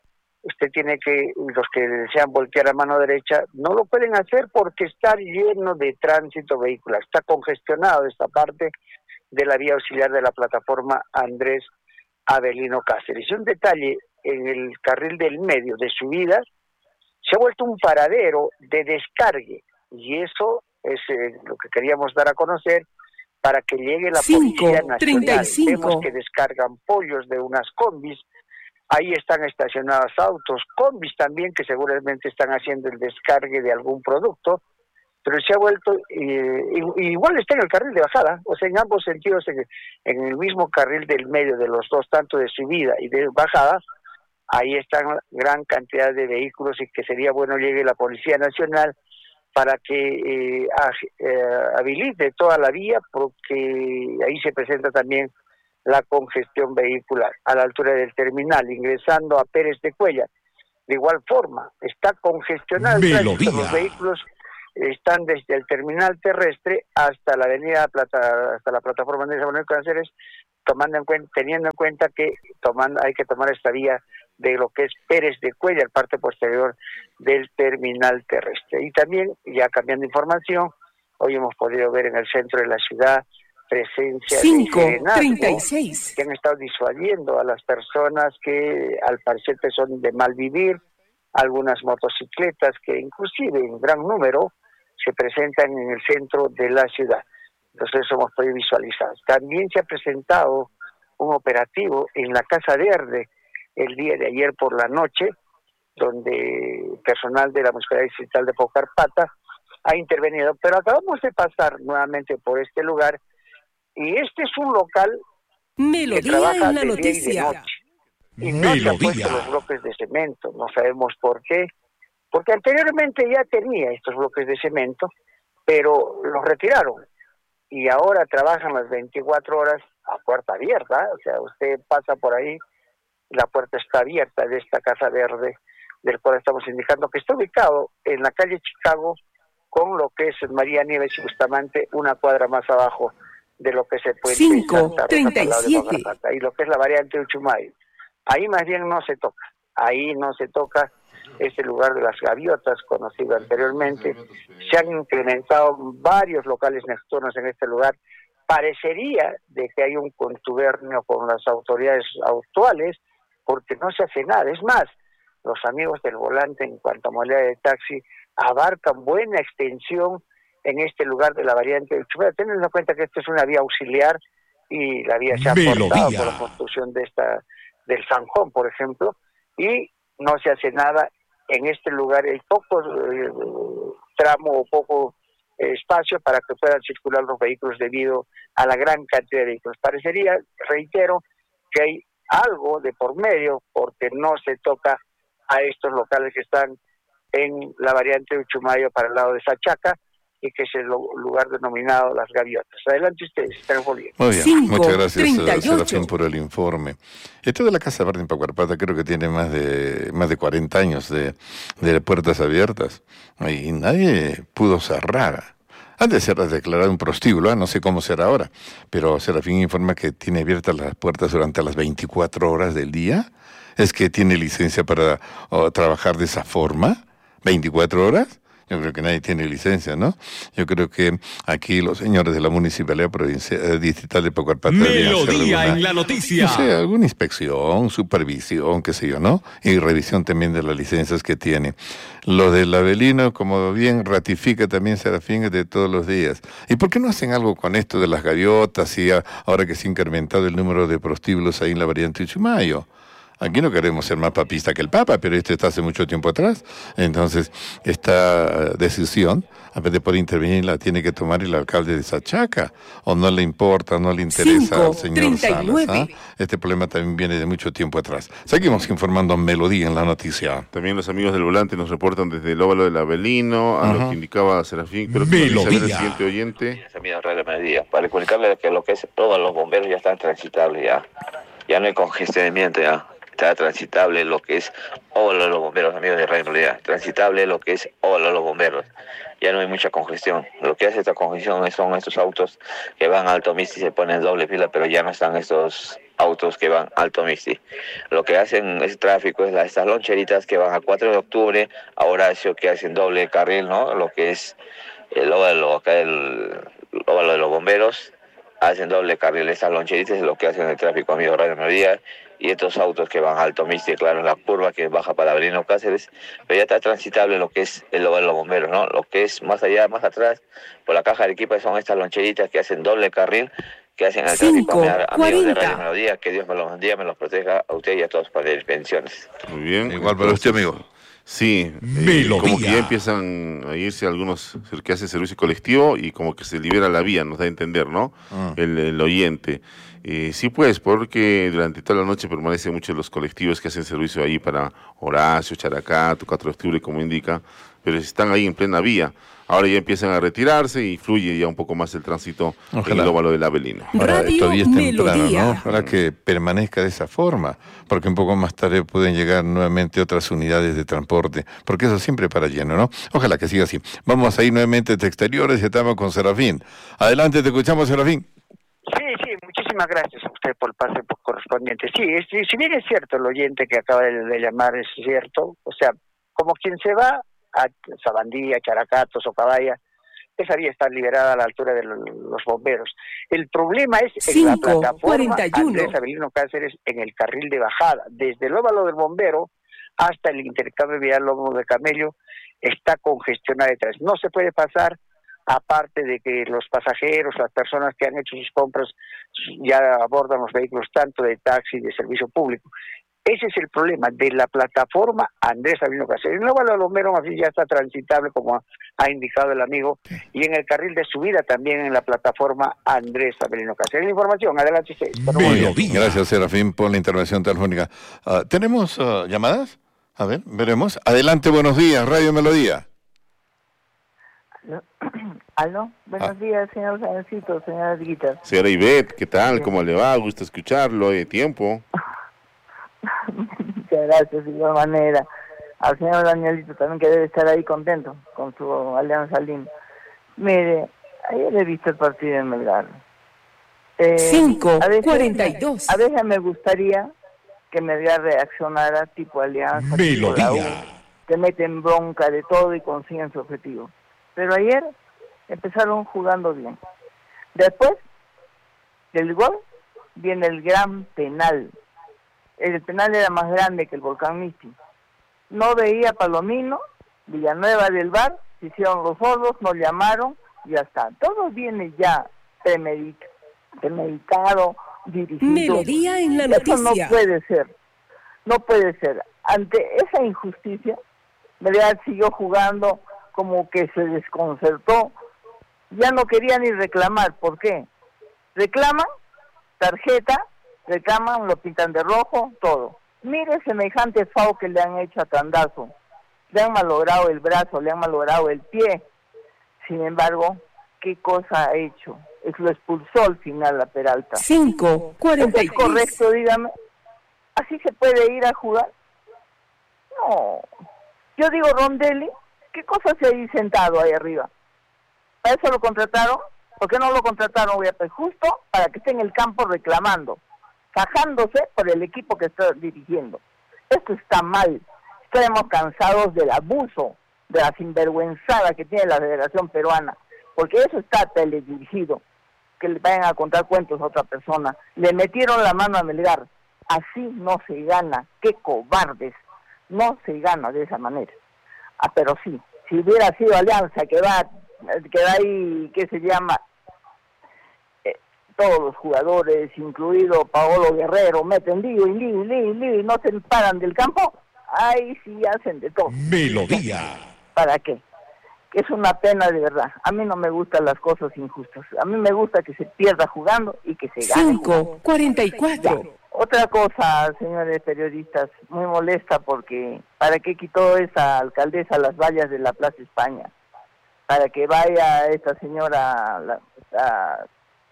usted tiene que, los que desean voltear a mano derecha, no lo pueden hacer porque está lleno de tránsito vehicular, está congestionado esta parte de la vía auxiliar de la plataforma Andrés Avelino Cáceres. Y un detalle, en el carril del medio de subida, se ha vuelto un paradero de descargue, y eso es eh, lo que queríamos dar a conocer para que llegue la Cinco, Policía Nacional. treinta y cinco. Vemos que descargan pollos de unas combis Ahí están estacionados autos, combis también, que seguramente están haciendo el descargue de algún producto, pero se ha vuelto, eh, igual está en el carril de bajada, o sea, en ambos sentidos, en, en el mismo carril del medio de los dos, tanto de subida y de bajada, ahí están gran cantidad de vehículos y que sería bueno llegue la Policía Nacional para que eh, eh, habilite toda la vía, porque ahí se presenta también la congestión vehicular a la altura del terminal, ingresando a Pérez de Cuéllar. De igual forma, está congestionado el tránsito, los vehículos están desde el terminal terrestre hasta la avenida Plata, hasta la plataforma de San Manuel Cáceres, tomando en cuenta, teniendo en cuenta que tomando, hay que tomar esta vía de lo que es Pérez de Cuéllar, parte posterior del terminal terrestre. Y también, ya cambiando información, hoy hemos podido ver en el centro de la ciudad presencia cinco, de serenazgo treinta y seis. que han estado disuadiendo a las personas que al parecer son de mal vivir, algunas motocicletas que inclusive en gran número se presentan en el centro de la ciudad. Entonces eso hemos podido visualizar. También se ha presentado un operativo en la Casa Verde el día de ayer por la noche, donde personal de la Municipalidad Distrital de Paucarpata ha intervenido, pero acabamos de pasar nuevamente por este lugar y este es un local Melodía que trabaja en la de día y de noticia. noche. Y no se han puesto los bloques de cemento, no sabemos por qué, porque anteriormente ya tenía estos bloques de cemento, pero los retiraron y ahora trabajan las veinticuatro horas a puerta abierta, o sea, usted pasa por ahí, la puerta está abierta de esta Casa Verde, del cual estamos indicando que está ubicado en la calle Chicago, con lo que es María Nieves y Bustamante, una cuadra más abajo de lo que se puede cinco, treinta y siete. Y lo que es la variante de Uchumayo. Ahí más bien no se toca, ahí no se toca ese lugar de las gaviotas conocido anteriormente. Se han incrementado varios locales nocturnos en este lugar. Parecería de que hay un contubernio con las autoridades actuales, porque no se hace nada. Es más, los amigos del volante en cuanto a modalidad de taxi abarcan buena extensión en este lugar de la variante del Chumel, teniendo en cuenta que esto es una vía auxiliar y la vía se ha cortado por la construcción de esta del Sanjón, por ejemplo, y no se hace nada en este lugar. Hay poco eh, tramo o poco eh, espacio para que puedan circular los vehículos debido a la gran cantidad de vehículos. Parecería, reitero, que hay algo de por medio porque no se toca a estos locales que están en la variante de Uchumayo para el lado de Sachaca, y que es el lugar denominado Las Gaviotas. Adelante ustedes, están volviendo. Muy bien, cinco, muchas gracias, treinta y ocho. Serafín, por el informe. Esto de la Casa Verde en Paucarpata creo que tiene más de más de cuarenta años de, de puertas abiertas y nadie pudo cerrar. Antes era declarado un prostíbulo, ¿eh? No sé cómo será ahora, pero Serafín informa que tiene abiertas las puertas durante las veinticuatro horas del día. ¿Es que tiene licencia para oh, trabajar de esa forma? ¿veinticuatro horas? Yo creo que nadie tiene licencia, ¿no? Yo creo que aquí los señores de la Municipalidad Provincial, Distrital de Paucarpata Melodía en la noticia. No sé, alguna inspección, supervisión, qué sé yo, ¿no? Y revisión también de las licencias que tiene. Lo del Avelino, como bien ratifica también Serafín, de todos los días. ¿Y por qué no hacen algo con esto de las gaviotas y a, ahora que se ha incrementado el número de prostíbulos ahí en la variante Uchumayo? Aquí no queremos ser más papista que el Papa, pero esto está hace mucho tiempo atrás. Entonces, esta decisión, a vez de poder intervenir, la tiene que tomar el alcalde de Sachaca. O no le importa, no le interesa cinco, al señor treinta y nueve. Salas. ¿Ah? Este problema también viene de mucho tiempo atrás. Seguimos informando a Melodía en la noticia. También los amigos del volante nos reportan desde el óvalo del Avelino, a Ajá. lo que indicaba Serafín. Pero que nos avisa el siguiente oyente. Para comunicarle que lo que es todos los bomberos ya están transitables, ya. Ya no hay congestionamiento, ya. Está transitable lo que es óvalo de los bomberos, amigos de Radio Melodía. Transitable lo que es óvalo de los bomberos. Ya no hay mucha congestión. Lo que hace esta congestión son estos autos que van a Alto Misti y se ponen doble fila, pero ya no están estos autos que van a Alto Misti. Lo que hacen ese tráfico es la, estas loncheritas que van a cuatro de octubre, a Horacio, que hacen doble carril, ¿no? Lo que es el óvalo, acá el, el óvalo de los bomberos, hacen doble carril. Estas loncheritas es lo que hacen el tráfico, amigos de Radio Melodía. Y estos autos que van a Alto Misti, claro, en la curva que baja para Avelino Cáceres, pero ya está transitable lo que es el óvalo de los bomberos, ¿no? Lo que es más allá, más atrás, por la caja de equipo son estas loncheritas que hacen doble carril, que hacen al tráfico, amigos de Radio Melodía, que Dios me los bendiga, me los proteja a usted y a todos para las pensiones. Muy bien. Igual para usted, amigo. Sí, eh, como que ya empiezan a irse algunos que hacen servicio colectivo y como que se libera la vía, nos da a entender, ¿no? Ah. El, el oyente. Eh, sí, pues, porque durante toda la noche permanecen muchos los colectivos que hacen servicio ahí para Horacio, Characato, cuatro de octubre, como indica, pero están ahí en plena vía. Ahora ya empiezan a retirarse y fluye ya un poco más el tránsito en el óvalo del Avelino. Ahora, todavía es temprano, ¿no? Ahora que permanezca de esa forma, porque un poco más tarde pueden llegar nuevamente otras unidades de transporte, porque eso siempre para lleno, ¿no? Ojalá que siga así. Vamos a ir nuevamente de exteriores y estamos con Serafín. Adelante, te escuchamos, Serafín. Sí, sí, muchísimas gracias a usted por el pase correspondiente. Sí, es, si bien es cierto el oyente que acaba de, de llamar, es cierto, o sea, como quien se va a Sabandía, Characato, Socabaya, esa vía está liberada a la altura de los, los bomberos. El problema es en cinco, la plataforma cuarenta y uno. Andrés Avelino Cáceres, en el carril de bajada, desde el óvalo del bombero hasta el intercambio vial Lomo de Camello, está congestionada detrás. No se puede pasar, aparte de que los pasajeros, las personas que han hecho sus compras, ya abordan los vehículos tanto de taxi y de servicio público. Ese es el problema de la plataforma Andrés Avelino Cáceres. El óvalo del bombero más bien ya está transitable, como ha indicado el amigo, y en el carril de subida también en la plataforma Andrés Avelino Cáceres. La información, adelante. Gracias, Serafín, por la intervención telefónica. Uh, ¿Tenemos uh, llamadas? A ver, veremos. Adelante, buenos días, Radio Melodía. ¿Aló? ¿Aló? Buenos ah. días, señor Jancito, señora Guita. Señora Ivette, ¿qué tal? Sí. ¿Cómo le va? Gusto escucharlo, hay tiempo. Muchas gracias, de igual manera. Al señor Danielito también, que debe estar ahí contento con su Alianza Lima. Mire, ayer he visto el partido en Melgar. Eh, cinco, cuarenta y dos. A veces me gustaría que Melgar reaccionara tipo Alianza, tipo la U, que meten bronca de todo y consiguen su objetivo. Pero ayer empezaron jugando bien. Después del gol viene el gran penal. El penal era más grande que el volcán Misti. No veía Palomino, Villanueva del V A R, se hicieron los sordos, nos llamaron y ya está. Todo viene ya premeditado, premeditado, dirigido. Melodía en la noticia. Eso no puede ser. No puede ser. Ante esa injusticia, Melgar siguió jugando como que se desconcertó. Ya no quería ni reclamar. ¿Por qué? Reclaman tarjeta, reclaman, lo pintan de rojo, todo. Mire semejante fao que le han hecho a Tandazo. Le han malogrado el brazo, le han malogrado el pie. Sin embargo, ¿qué cosa ha hecho? Es lo expulsó al final a Peralta. cinco, cuarenta y seis. ¿Es correcto, dígame? ¿Así se puede ir a jugar? No. Yo digo, Rondelli, ¿qué cosa se ha ahí sentado ahí arriba? ¿Para eso lo contrataron? ¿Por qué no lo contrataron? Pues justo para que esté en el campo reclamando, fajándose por el equipo que está dirigiendo. Esto está mal. Estamos cansados del abuso, de la sinvergüenzada que tiene la Federación Peruana, porque eso está teledirigido, que le vayan a contar cuentos a otra persona. Le metieron la mano a Melgar. Así no se gana. ¡Qué cobardes! No se gana de esa manera. Ah, pero sí, si hubiera sido Alianza, que va, que va ahí, ¿qué se llama? Eh, todos los jugadores, incluido Paolo Guerrero, meten lío y lío y lío y lío y no se paran del campo, ahí sí hacen de todo. Melodía. ¿Para qué? Es una pena de verdad. A mí no me gustan las cosas injustas. A mí me gusta que se pierda jugando y que se gane. cinco, cuarenta y cuatro. Ya. Otra cosa, señores periodistas, muy molesta porque ¿para qué quitó esa alcaldesa las vallas de la Plaza España? Para que vaya esta señora, la, la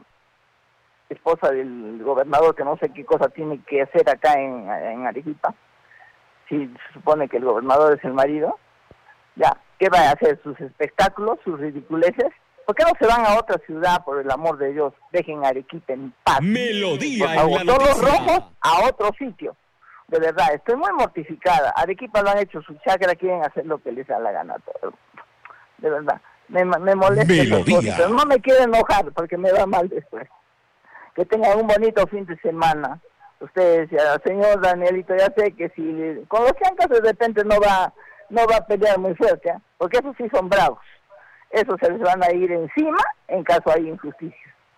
esposa del gobernador, que no sé qué cosa tiene que hacer acá en, en Arequipa, si se supone que el gobernador es el marido. Ya, ¿qué va a hacer? ¿Sus espectáculos, sus ridiculeces? ¿Por qué no se van a otra ciudad, por el amor de Dios? Dejen Arequipa en paz. Melodía. Por favor, todos los rojos a otro sitio. De verdad, estoy muy mortificada. Arequipa lo han hecho su chakra, quieren hacer lo que les da la gana a todo. De verdad, me, me molesta. Melodía. Pero no me quiero enojar porque me va mal después. Que tengan un bonito fin de semana. Ustedes, ya, señor Danielito, ya sé que si con los chancas de repente no va... no va a pelear muy fuerte, ¿eh? Porque esos sí son bravos. Esos se les van a ir encima en caso hay injusticia.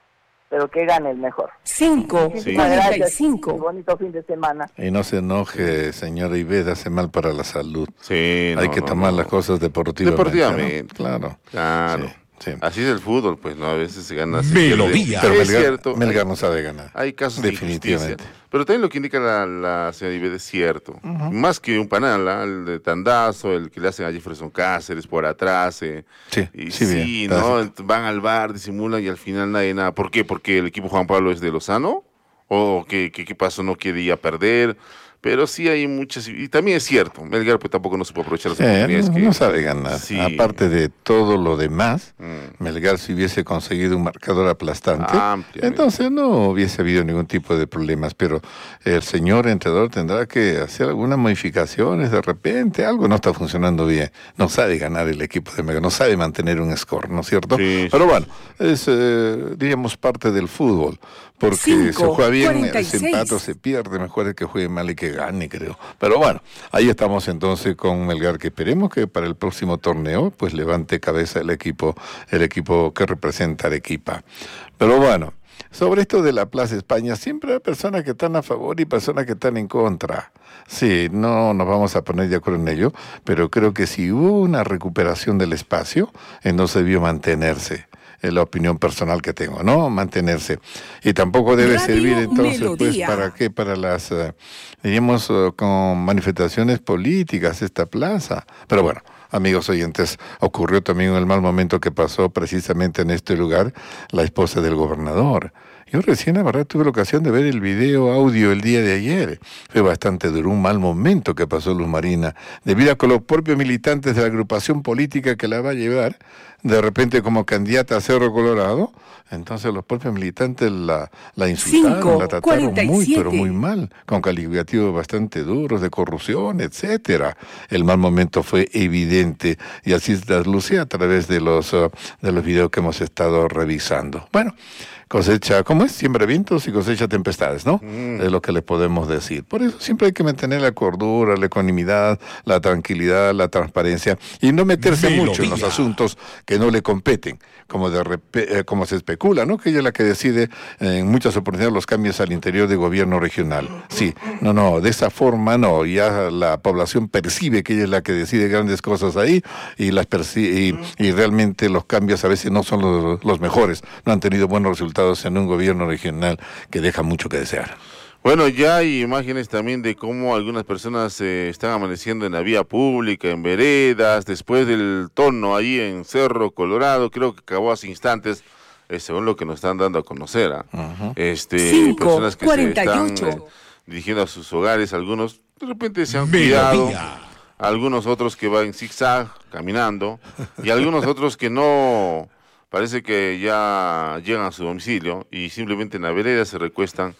pero que gane el mejor. cinco, Sí. cuarenta y cinco. Y bonito fin de semana. Y no se enoje, señora Iveda, hace mal para la salud. Sí, Hay no, que no, tomar no. las cosas deportivamente. Deportivamente. ¿no? Claro. Claro. Sí, sí. Así es el fútbol, pues, ¿no? A veces se gana. Se Melodía. pierde. Pero es Melgar, cierto. Melgar hay- no sabe ganar. Hay casos de Definitivamente. injusticia. Pero también lo que indica la, la señora Iveda es cierto. Más que un panal, ¿ah? El de Tandazo, el que le hacen a Jefferson Cáceres por atrás. eh. Sí, Y sí, sí, bien, ¿no? está- Van al bar, disimulan y al final nadie nada. ¿Por qué? ¿Porque el equipo Juan Pablo es de Lozano? ¿O qué, qué, qué pasó? ¿No quería perder? Pero sí hay muchas... Y también es cierto, Melgar pues tampoco no se puede aprovechar las Sí, oportunidades no, que... no sabe ganar. Sí. Aparte de todo lo demás, Mm. Melgar si hubiese conseguido un marcador aplastante, Ampliamente. entonces no hubiese habido ningún tipo de problemas. Pero el señor entrenador tendrá que hacer algunas modificaciones de repente. Algo no está funcionando bien. No sabe ganar el equipo de Melgar, no sabe mantener un score, ¿no es cierto? Sí, Pero sí. bueno, es, eh, diríamos, parte del fútbol. Porque Cinco, se juega bien, cuarenta y se seis. empata o se pierde, mejor es que juegue mal y que gane, creo. Pero bueno, ahí estamos entonces con Melgar, que esperemos que para el próximo torneo pues levante cabeza el equipo, el equipo que representa a Arequipa. Pero bueno, sobre esto de la Plaza España, siempre hay personas que están a favor y personas que están en contra. Sí, no nos vamos a poner de acuerdo en ello, pero creo que si hubo una recuperación del espacio, entonces debió mantenerse. Es la opinión personal que tengo, ¿no? Mantenerse. Y tampoco debe Radio servir entonces, Melodía. pues, ¿para qué? Para las, eh, diríamos, eh, con manifestaciones políticas esta plaza. Pero bueno, amigos oyentes, ocurrió también el mal momento que pasó precisamente en este lugar la esposa del gobernador. Yo recién, la verdad, tuve la ocasión de ver el video audio el día de ayer. Fue bastante duro, un mal momento que pasó Luz Marina, debido a que los propios militantes de la agrupación política que la va a llevar, de repente como candidata a Cerro Colorado, entonces los propios militantes la, la insultaron, Cinco, la trataron cuarenta y muy, siete. pero muy mal, con calificativos bastante duros de corrupción, etcétera. El mal momento fue evidente y así se trasluce a través de los, uh, de los videos que hemos estado revisando. Bueno, cosecha, ¿cómo es? Siembra vientos y cosecha tempestades, ¿no? Mm. Es lo que le podemos decir. Por eso siempre hay que mantener la cordura, la ecuanimidad, la tranquilidad, la transparencia y no meterse Melodía. mucho en los asuntos que no le competen, como de repe- eh, como se especula, ¿no? Que ella es la que decide eh, en muchas oportunidades los cambios al interior del gobierno regional. Sí, no, no, de esa forma no, ya la población percibe que ella es la que decide grandes cosas ahí y las perci- y, y realmente los cambios a veces no son los, los mejores, no han tenido buenos resultados en un gobierno regional que deja mucho que desear. Bueno, ya hay imágenes también de cómo algunas personas eh, están amaneciendo en la vía pública, en veredas, después del tono ahí en Cerro Colorado, creo que acabó hace instantes, eh, según lo que nos están dando a conocer. ¿ah? Ujú. Este, Cinco, personas que cuarenta y se ocho. están eh, dirigiendo a sus hogares, algunos de repente se han cuidado, Melodía. algunos otros que van en zigzag, caminando, y algunos otros que no, parece que ya llegan a su domicilio y simplemente en la vereda se recuestan.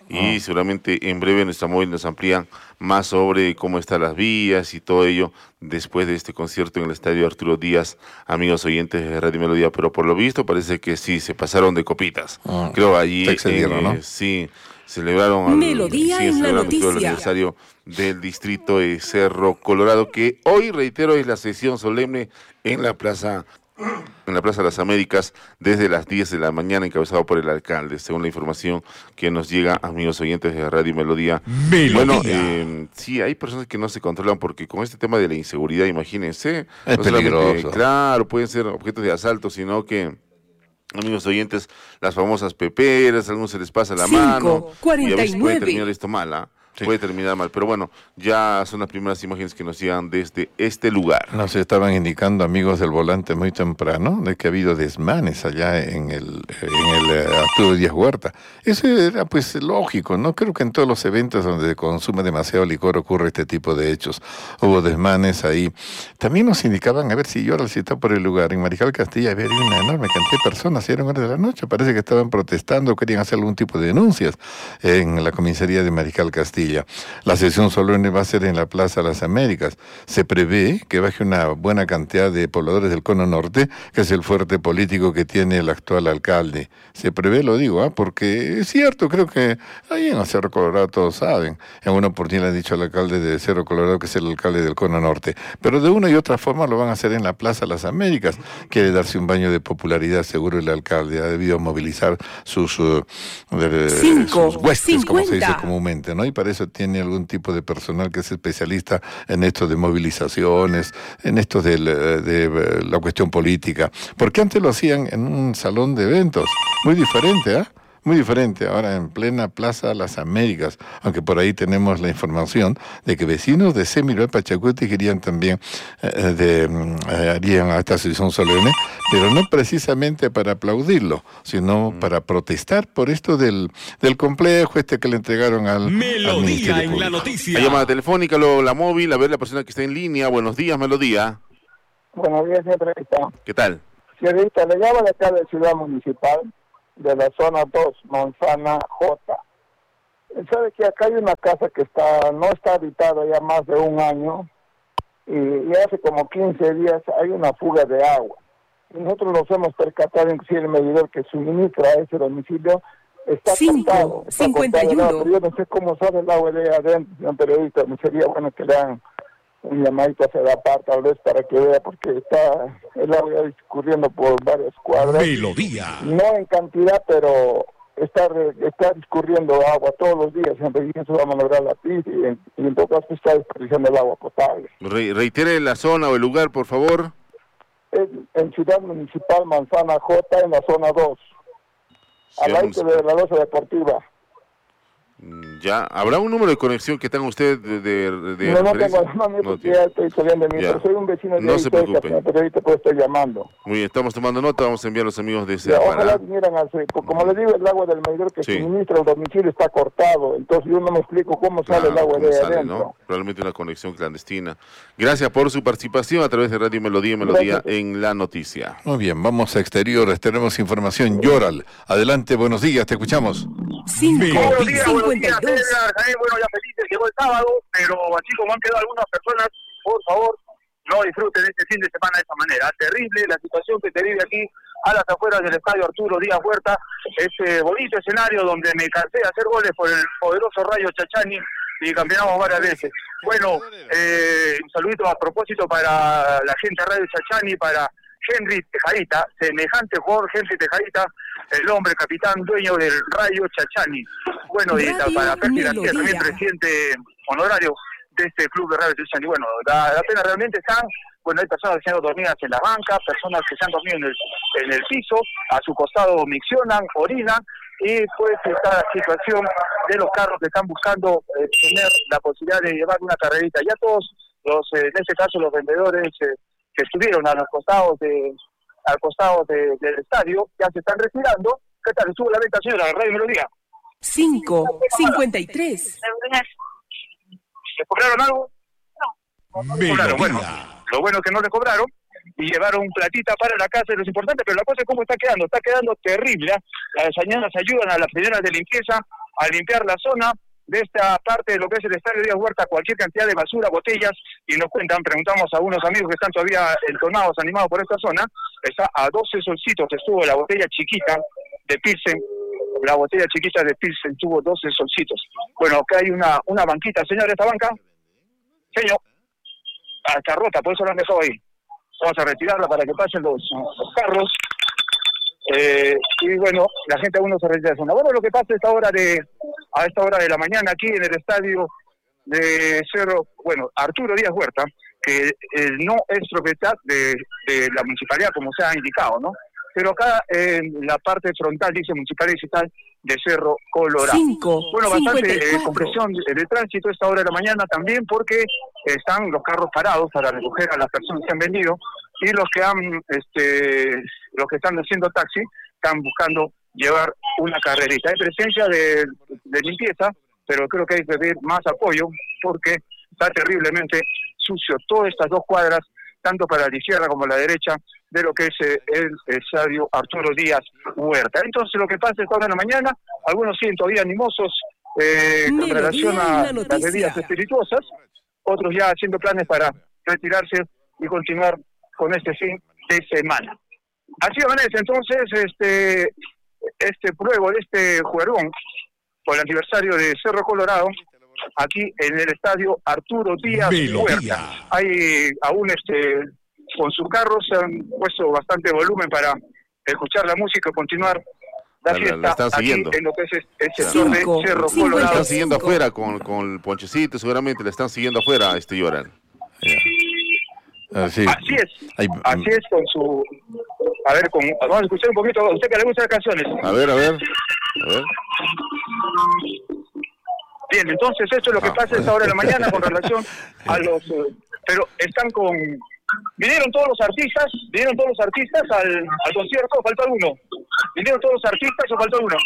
Y seguramente en breve nuestra móvil nos amplían más sobre cómo están las vías y todo ello después de este concierto en el estadio Arturo Díaz, amigos oyentes de Radio Melodía. Pero por lo visto parece que sí, se pasaron de copitas. Ah, Creo allí se excedieron, en, ¿no? eh, sí, celebraron al, Melodía siguen en la celebrando todo el noticia. aniversario del distrito de Cerro Colorado, que hoy, reitero, es la sesión solemne en la plaza en la Plaza de las Américas desde las diez de la mañana, encabezado por el alcalde, según la información que nos llega, amigos oyentes de Radio Melodía. Melodía. Bueno, eh, sí, hay personas que no se controlan porque con este tema de la inseguridad, imagínense, Es no solamente, peligroso. claro, pueden ser objetos de asalto, sino que, amigos oyentes, las famosas peperas, a algunos se les pasa la Cinco, mano cuarenta y y a veces puede nueve. terminar esto mal, ¿ah? Sí. Puede terminar mal, pero bueno, ya son las primeras imágenes que nos llegan desde este lugar. Nos estaban indicando, amigos del volante, muy temprano, de que ha habido desmanes allá en el, en el eh, Arturo Díaz Huerta. Eso era pues lógico, ¿no? Creo que en todos los eventos donde se consume demasiado licor ocurre este tipo de hechos. Hubo desmanes ahí. También nos indicaban, a ver si yo ahora sí estaba por el lugar, en Mariscal Castilla había una enorme cantidad de personas, y eran horas de la noche, parece que estaban protestando, querían hacer algún tipo de denuncias en la comisaría de Mariscal Castilla. sencilla. La sesión solemne va a ser en la Plaza Las Américas. Se prevé que baje una buena cantidad de pobladores del Cono Norte, que es el fuerte político que tiene el actual alcalde. Se prevé, lo digo, ¿eh? Porque es cierto, creo que ahí en Cerro Colorado todos saben. En una oportunidad le han dicho al alcalde de Cerro Colorado que es el alcalde del Cono Norte. Pero de una y otra forma lo van a hacer en la Plaza Las Américas. Quiere darse un baño de popularidad, seguro el alcalde. Ha debido movilizar sus, uh, de, Cinco, sus huestes, cincuenta. como se dice comúnmente, ¿no? Y para eso tiene algún tipo de personal que es especialista en esto de movilizaciones, en esto de la, de la cuestión política. Porque antes lo hacían en un salón de eventos, muy diferente, ¿ah? ¿eh? Muy diferente, ahora en plena Plaza Las Américas, aunque por ahí tenemos la información de que vecinos de Semiro de Pachacuti querían también, eh, de, eh, harían a esta sesión solemne, pero no precisamente para aplaudirlo, sino mm. para protestar por esto del, del complejo este que le entregaron al, Melodía al Ministerio en Público. La noticia. La llamada telefónica, luego la móvil, a ver la persona que está en línea. Buenos días, Melodía. Buenos días, señor Rita. ¿Qué tal? Señorita, le llamo de acá de Ciudad Municipal, de la zona dos, Manzana J. Sabe que acá hay una casa que está no está habitada ya más de un año y, y hace como quince días hay una fuga de agua. Y nosotros nos hemos percatado, inclusive el medidor que suministra a ese domicilio está Cinco, cortado. Está cincuenta y uno. cortado el agua, pero yo no sé cómo sale el agua de adentro, señor periodista. Me sería bueno que le hagan un llamadito hacia la par, tal vez, para que vea, porque está el agua discurriendo por varias cuadras. Melodía. No en cantidad, pero está está discurriendo agua todos los días, siempre, y eso va a malograr la P I S, y en, y en todo caso está desperdiciando el agua potable. Re reitere la zona o el lugar, por favor. Es en Ciudad Municipal Manzana J, en la zona dos, al lado de la loza deportiva. Ya, ¿habrá un número de conexión que tenga usted de, de, de No, no tengo, no, no, no ya estoy saliendo de mí, pero soy un vecino de no ahí se cerca, preocupen. pero ahorita puedo estar llamando. Muy bien, estamos tomando nota, vamos a enviar a los amigos de ese Ya, ojalá aparato. vinieran a hacer, como le digo, el agua del medidor que Sí. suministra el domicilio está cortado, entonces yo no me explico cómo sale Claro, el agua ¿cómo de sale, adentro. no? Probablemente una conexión clandestina. Gracias por su participación a través de Radio Melodía y Melodía Gracias. en La Noticia. Muy bien, vamos a exteriores, tenemos información. Yoral, adelante, buenos días, te escuchamos. Cinco, Buenos días, buenos cincuenta días, y dos. César. Eh, bueno, ya felices, llegó el sábado, pero así como han quedado algunas personas, por favor, no disfruten este fin de semana de esa manera. Terrible la situación que se vive aquí a las afueras del estadio Arturo Díaz Huerta, ese bonito escenario donde me cansé de hacer goles por el poderoso Rayo Chachani y campeonamos varias veces. Bueno, eh, un saludito a propósito para la gente de Rayo Chachani, para Henry Tejadita, semejante jugador Henry Tejadita, el hombre capitán dueño del Rayo Chachani. Bueno, y Radio para Percy García, Melodía. también presidente honorario de este club de Rayo Chachani. Bueno, la, la pena realmente están, bueno, hay personas que se han dormidas en la banca, personas que se han dormido en el, en el piso, a su costado miccionan, orinan, y pues esta situación de los carros que están buscando eh, tener la posibilidad de llevar una carrerita. Ya todos los, eh, en este caso los vendedores eh, que estuvieron a los costados de, al costado de, del estadio, ya se están retirando. ¿Qué tal? ¿Estuvo la venta, señora? Radio Melodía. Cinco, cincuenta y tres. ¿Les cobraron algo? No. No les cobraron. Bueno, lo bueno es que no les cobraron y llevaron platita para la casa, es lo importante, pero la cosa es cómo está quedando. Está quedando terrible. ¿eh? Las señoras ayudan a las señoras de limpieza a limpiar la zona de esta parte de lo que es el estadio Díaz Huerta, cualquier cantidad de basura, botellas, y nos cuentan, preguntamos a unos amigos que están todavía entonados, animados por esta zona, está a doce solcitos, estuvo la botella chiquita de Pilsen, la botella chiquita de Pilsen tuvo doce solcitos. Bueno, acá hay una una banquita, señor, esta banca, señor, ah, está rota, por eso la han dejado ahí. Vamos a retirarla para que pasen los, los carros. Eh, y bueno, la gente aún no se retira de zona. Bueno, lo que pasa a esta hora de a esta hora de la mañana aquí en el estadio de Cerro, bueno, Arturo Díaz Huerta, que eh, no es propiedad de, de la municipalidad como se ha indicado, ¿no? Pero acá en la parte frontal dice Municipalidad Digital de Cerro Colorado. Cinco, bueno, bastante cincuenta y cuatro. eh, congestión de, de tránsito a esta hora de la mañana también porque están los carros parados para recoger a las personas que han vendido y los que han, este, los que están haciendo taxi están buscando llevar una carrerita. Hay presencia de, de limpieza, pero creo que hay que pedir más apoyo porque está terriblemente sucio todas estas dos cuadras, tanto para la izquierda como la derecha, de lo que es eh, el estadio Arturo Díaz Huerta. Entonces lo que pasa es que ahora en la mañana, algunos siguen todavía animosos eh, con relación a las bebidas espirituosas, otros ya haciendo planes para retirarse y continuar con este fin de semana. Así amanece entonces este este pruebo de este juergón por el aniversario de Cerro Colorado, aquí en el estadio Arturo Díaz Huerta. Hay aún este con sus carros se han puesto bastante volumen para escuchar la música y continuar la, la fiesta la están aquí siguiendo. En lo que es el sector de Cerro Colorado. La están siguiendo afuera con, con el ponchecito, seguramente la están siguiendo afuera, este Yoral. Yeah. Así, así es, Ay, así es con su... A ver, con, vamos a escuchar un poquito, a usted que le gustan las canciones. A ver, a ver, a ver. Bien, entonces esto es lo que ah, pasa a esta hora de la mañana con relación a los... Uh, pero están con... Vinieron todos los artistas, vinieron todos los artistas al, al concierto, o faltó alguno. Vinieron todos los artistas o faltó uno.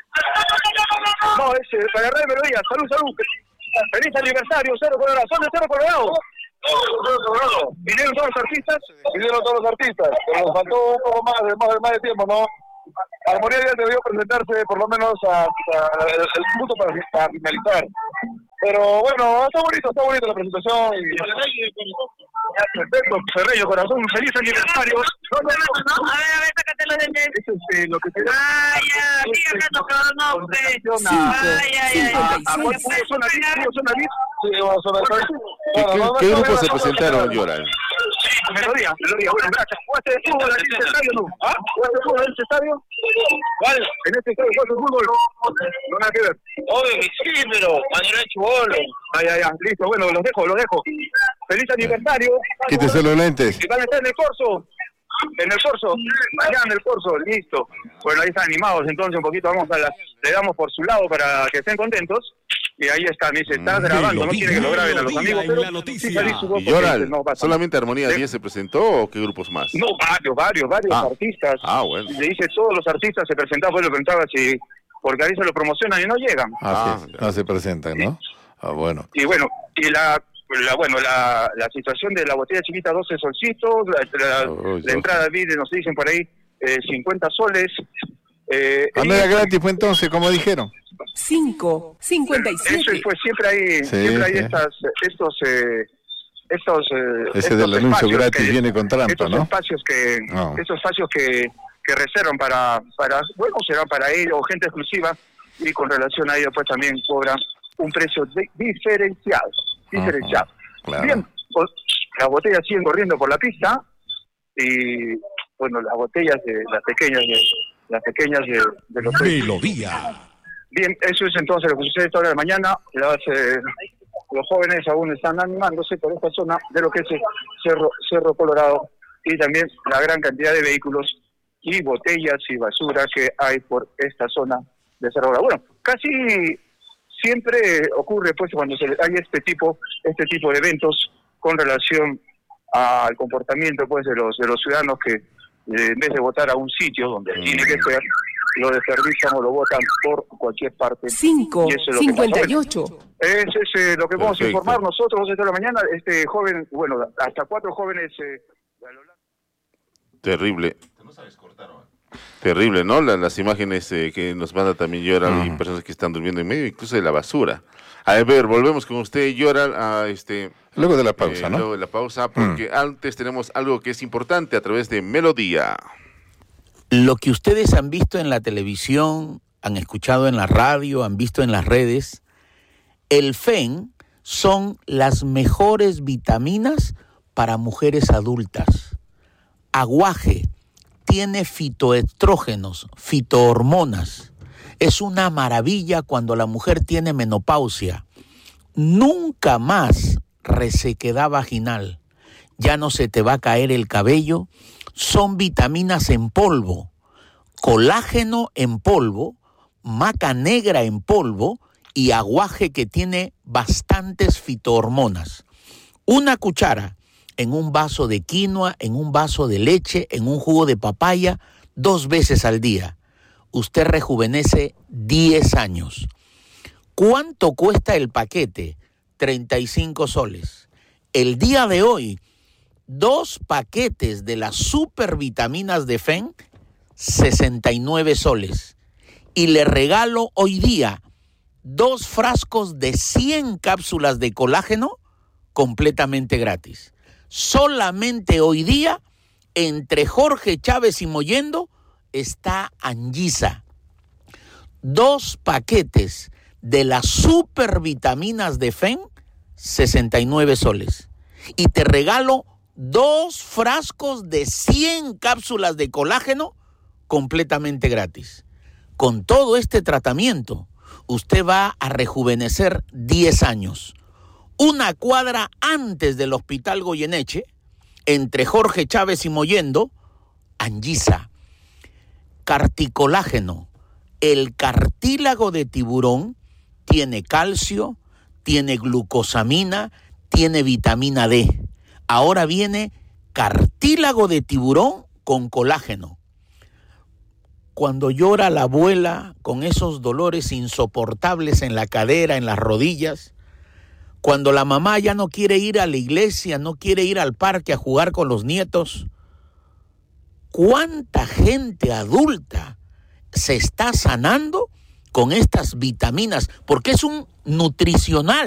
No, es eh, para Radio Melodía, salud, salud. Feliz aniversario, Cerro Colorado. ¿Son de Cerro Colorado? ¿Vinieron todos los artistas? Vinieron todos los artistas, pero nos faltó un poco más de, más de, más de tiempo, ¿no? Armonía ya debió presentarse por lo menos hasta el, el punto para, para finalizar. Pero bueno, está bonito, está bonito la presentación. Y... Perfecto, Ferreño, corazón, feliz aniversario. No, no, no, a ver, a ver, sácate los dientes. Eso es eh, lo que se da. Ah, ya, sigue hablando, pero no, pues. Ah, ya, ya, ya. ¿A cuál pudo zona V I P? ¿Pudo zona V I P? Sí, vamos a ver. ¿Qué, qué grupos se presentaron, Yoral? Melodía, Melodía, bueno, gracias. ¿Jugaste de fútbol en este estadio no? ¿Ah? ¿Jugaste de fútbol en este estadio? ¿Cuál? En este estadio jugaste de fútbol. No nada que ver. Oye, sí, pero mañana es chubolo. Ay, ay, ay, listo, bueno, los dejo, los dejo. Feliz aniversario. Quítese los lentes. Y van a estar en el corso. En el corso, allá en el corso, listo. Bueno, ahí están animados, entonces un poquito vamos a la, le damos por su lado para que estén contentos. Y ahí están, dice, está grabando, no quiere que lo graben a los amigos, pero sí, ¿Y Yoral, no solamente Armonía diez se presentó o qué grupos más? No, varios, varios, varios ah. artistas. Ah, bueno. Le dice, todos los artistas se presentaban, pues le preguntaba si, porque ahí se lo promocionan y no llegan. Ah, sí, no se presentan, ¿no? Ah, bueno. Y bueno, y la... La, bueno, la, la situación de la botella chiquita, doce solcitos, la, la, oh, la entrada vi, nos dicen por ahí, eh, cincuenta soles. Eh, ¿A no era gratis fue entonces, como dijeron? cinco, cincuenta y siete. Eso fue, siempre hay, sí, siempre hay sí. estas, estos, eh, estos, eh, Ese estos del anuncio gratis que, viene con trampa, estos ¿no? Espacios que, no. Estos espacios que, que reservan para, para, bueno, será para ellos, o gente exclusiva, y con relación a ello, pues también cobran un precio de, diferenciado. diferenciado. Uh-huh, claro. Bien, pues, las botellas siguen corriendo por la pista y bueno, las botellas de las pequeñas de las pequeñas de, de los Melodía. Bien, eso es entonces lo que sucede esta hora de mañana. Las, eh, los jóvenes aún están animándose por esta zona de lo que es el Cerro, Cerro Colorado y también la gran cantidad de vehículos y botellas y basura que hay por esta zona de Cerro Colorado. Bueno, casi siempre ocurre pues cuando se hay este tipo este tipo de eventos con relación al comportamiento pues de los de los ciudadanos que eh, en vez de votar a un sitio donde mm. tiene que ser, lo desperdician o lo votan por cualquier parte. cinco, cincuenta y ocho. Eso es eh, lo que vamos a informar nosotros esta la mañana. Este joven, bueno, hasta cuatro jóvenes. Eh, Terrible. No sabes cortar, ¿no? Terrible, ¿no? Las, las imágenes eh, que nos manda también Yoral uh-huh. y personas que están durmiendo en medio, incluso de la basura. A ver, volvemos con usted, Yoral, a este... Luego de la pausa, eh, ¿no? Luego de la pausa, porque uh-huh. antes tenemos algo que es importante a través de Melodía. Lo que ustedes han visto en la televisión, han escuchado en la radio, han visto en las redes, el F E N son las mejores vitaminas para mujeres adultas. Aguaje tiene fitoestrógenos, fitohormonas. Es una maravilla cuando la mujer tiene menopausia. Nunca más resequedad vaginal. Ya no se te va a caer el cabello. Son vitaminas en polvo, colágeno en polvo, maca negra en polvo y aguaje que tiene bastantes fitohormonas. Una cuchara en un vaso de quinoa, en un vaso de leche, en un jugo de papaya, dos veces al día. Usted rejuvenece diez años. ¿Cuánto cuesta el paquete? treinta y cinco soles. El día de hoy, dos paquetes de las supervitaminas de F E N, sesenta y nueve soles. Y le regalo hoy día dos frascos de cien cápsulas de colágeno completamente gratis. Solamente hoy día, entre Jorge Chávez y Mollendo, está Anguisa. Dos paquetes de las supervitaminas de F E N, sesenta y nueve soles. Y te regalo dos frascos de cien cápsulas de colágeno completamente gratis. Con todo este tratamiento, usted va a rejuvenecer diez años. Una cuadra antes del Hospital Goyeneche, entre Jorge Chávez y Mollendo, Anguisa. Carticolágeno. El cartílago de tiburón tiene calcio, tiene glucosamina, tiene vitamina D. Ahora viene cartílago de tiburón con colágeno. Cuando llora la abuela con esos dolores insoportables en la cadera, en las rodillas, cuando la mamá ya no quiere ir a la iglesia, no quiere ir al parque a jugar con los nietos, ¿cuánta gente adulta se está sanando con estas vitaminas? Porque es un nutricional.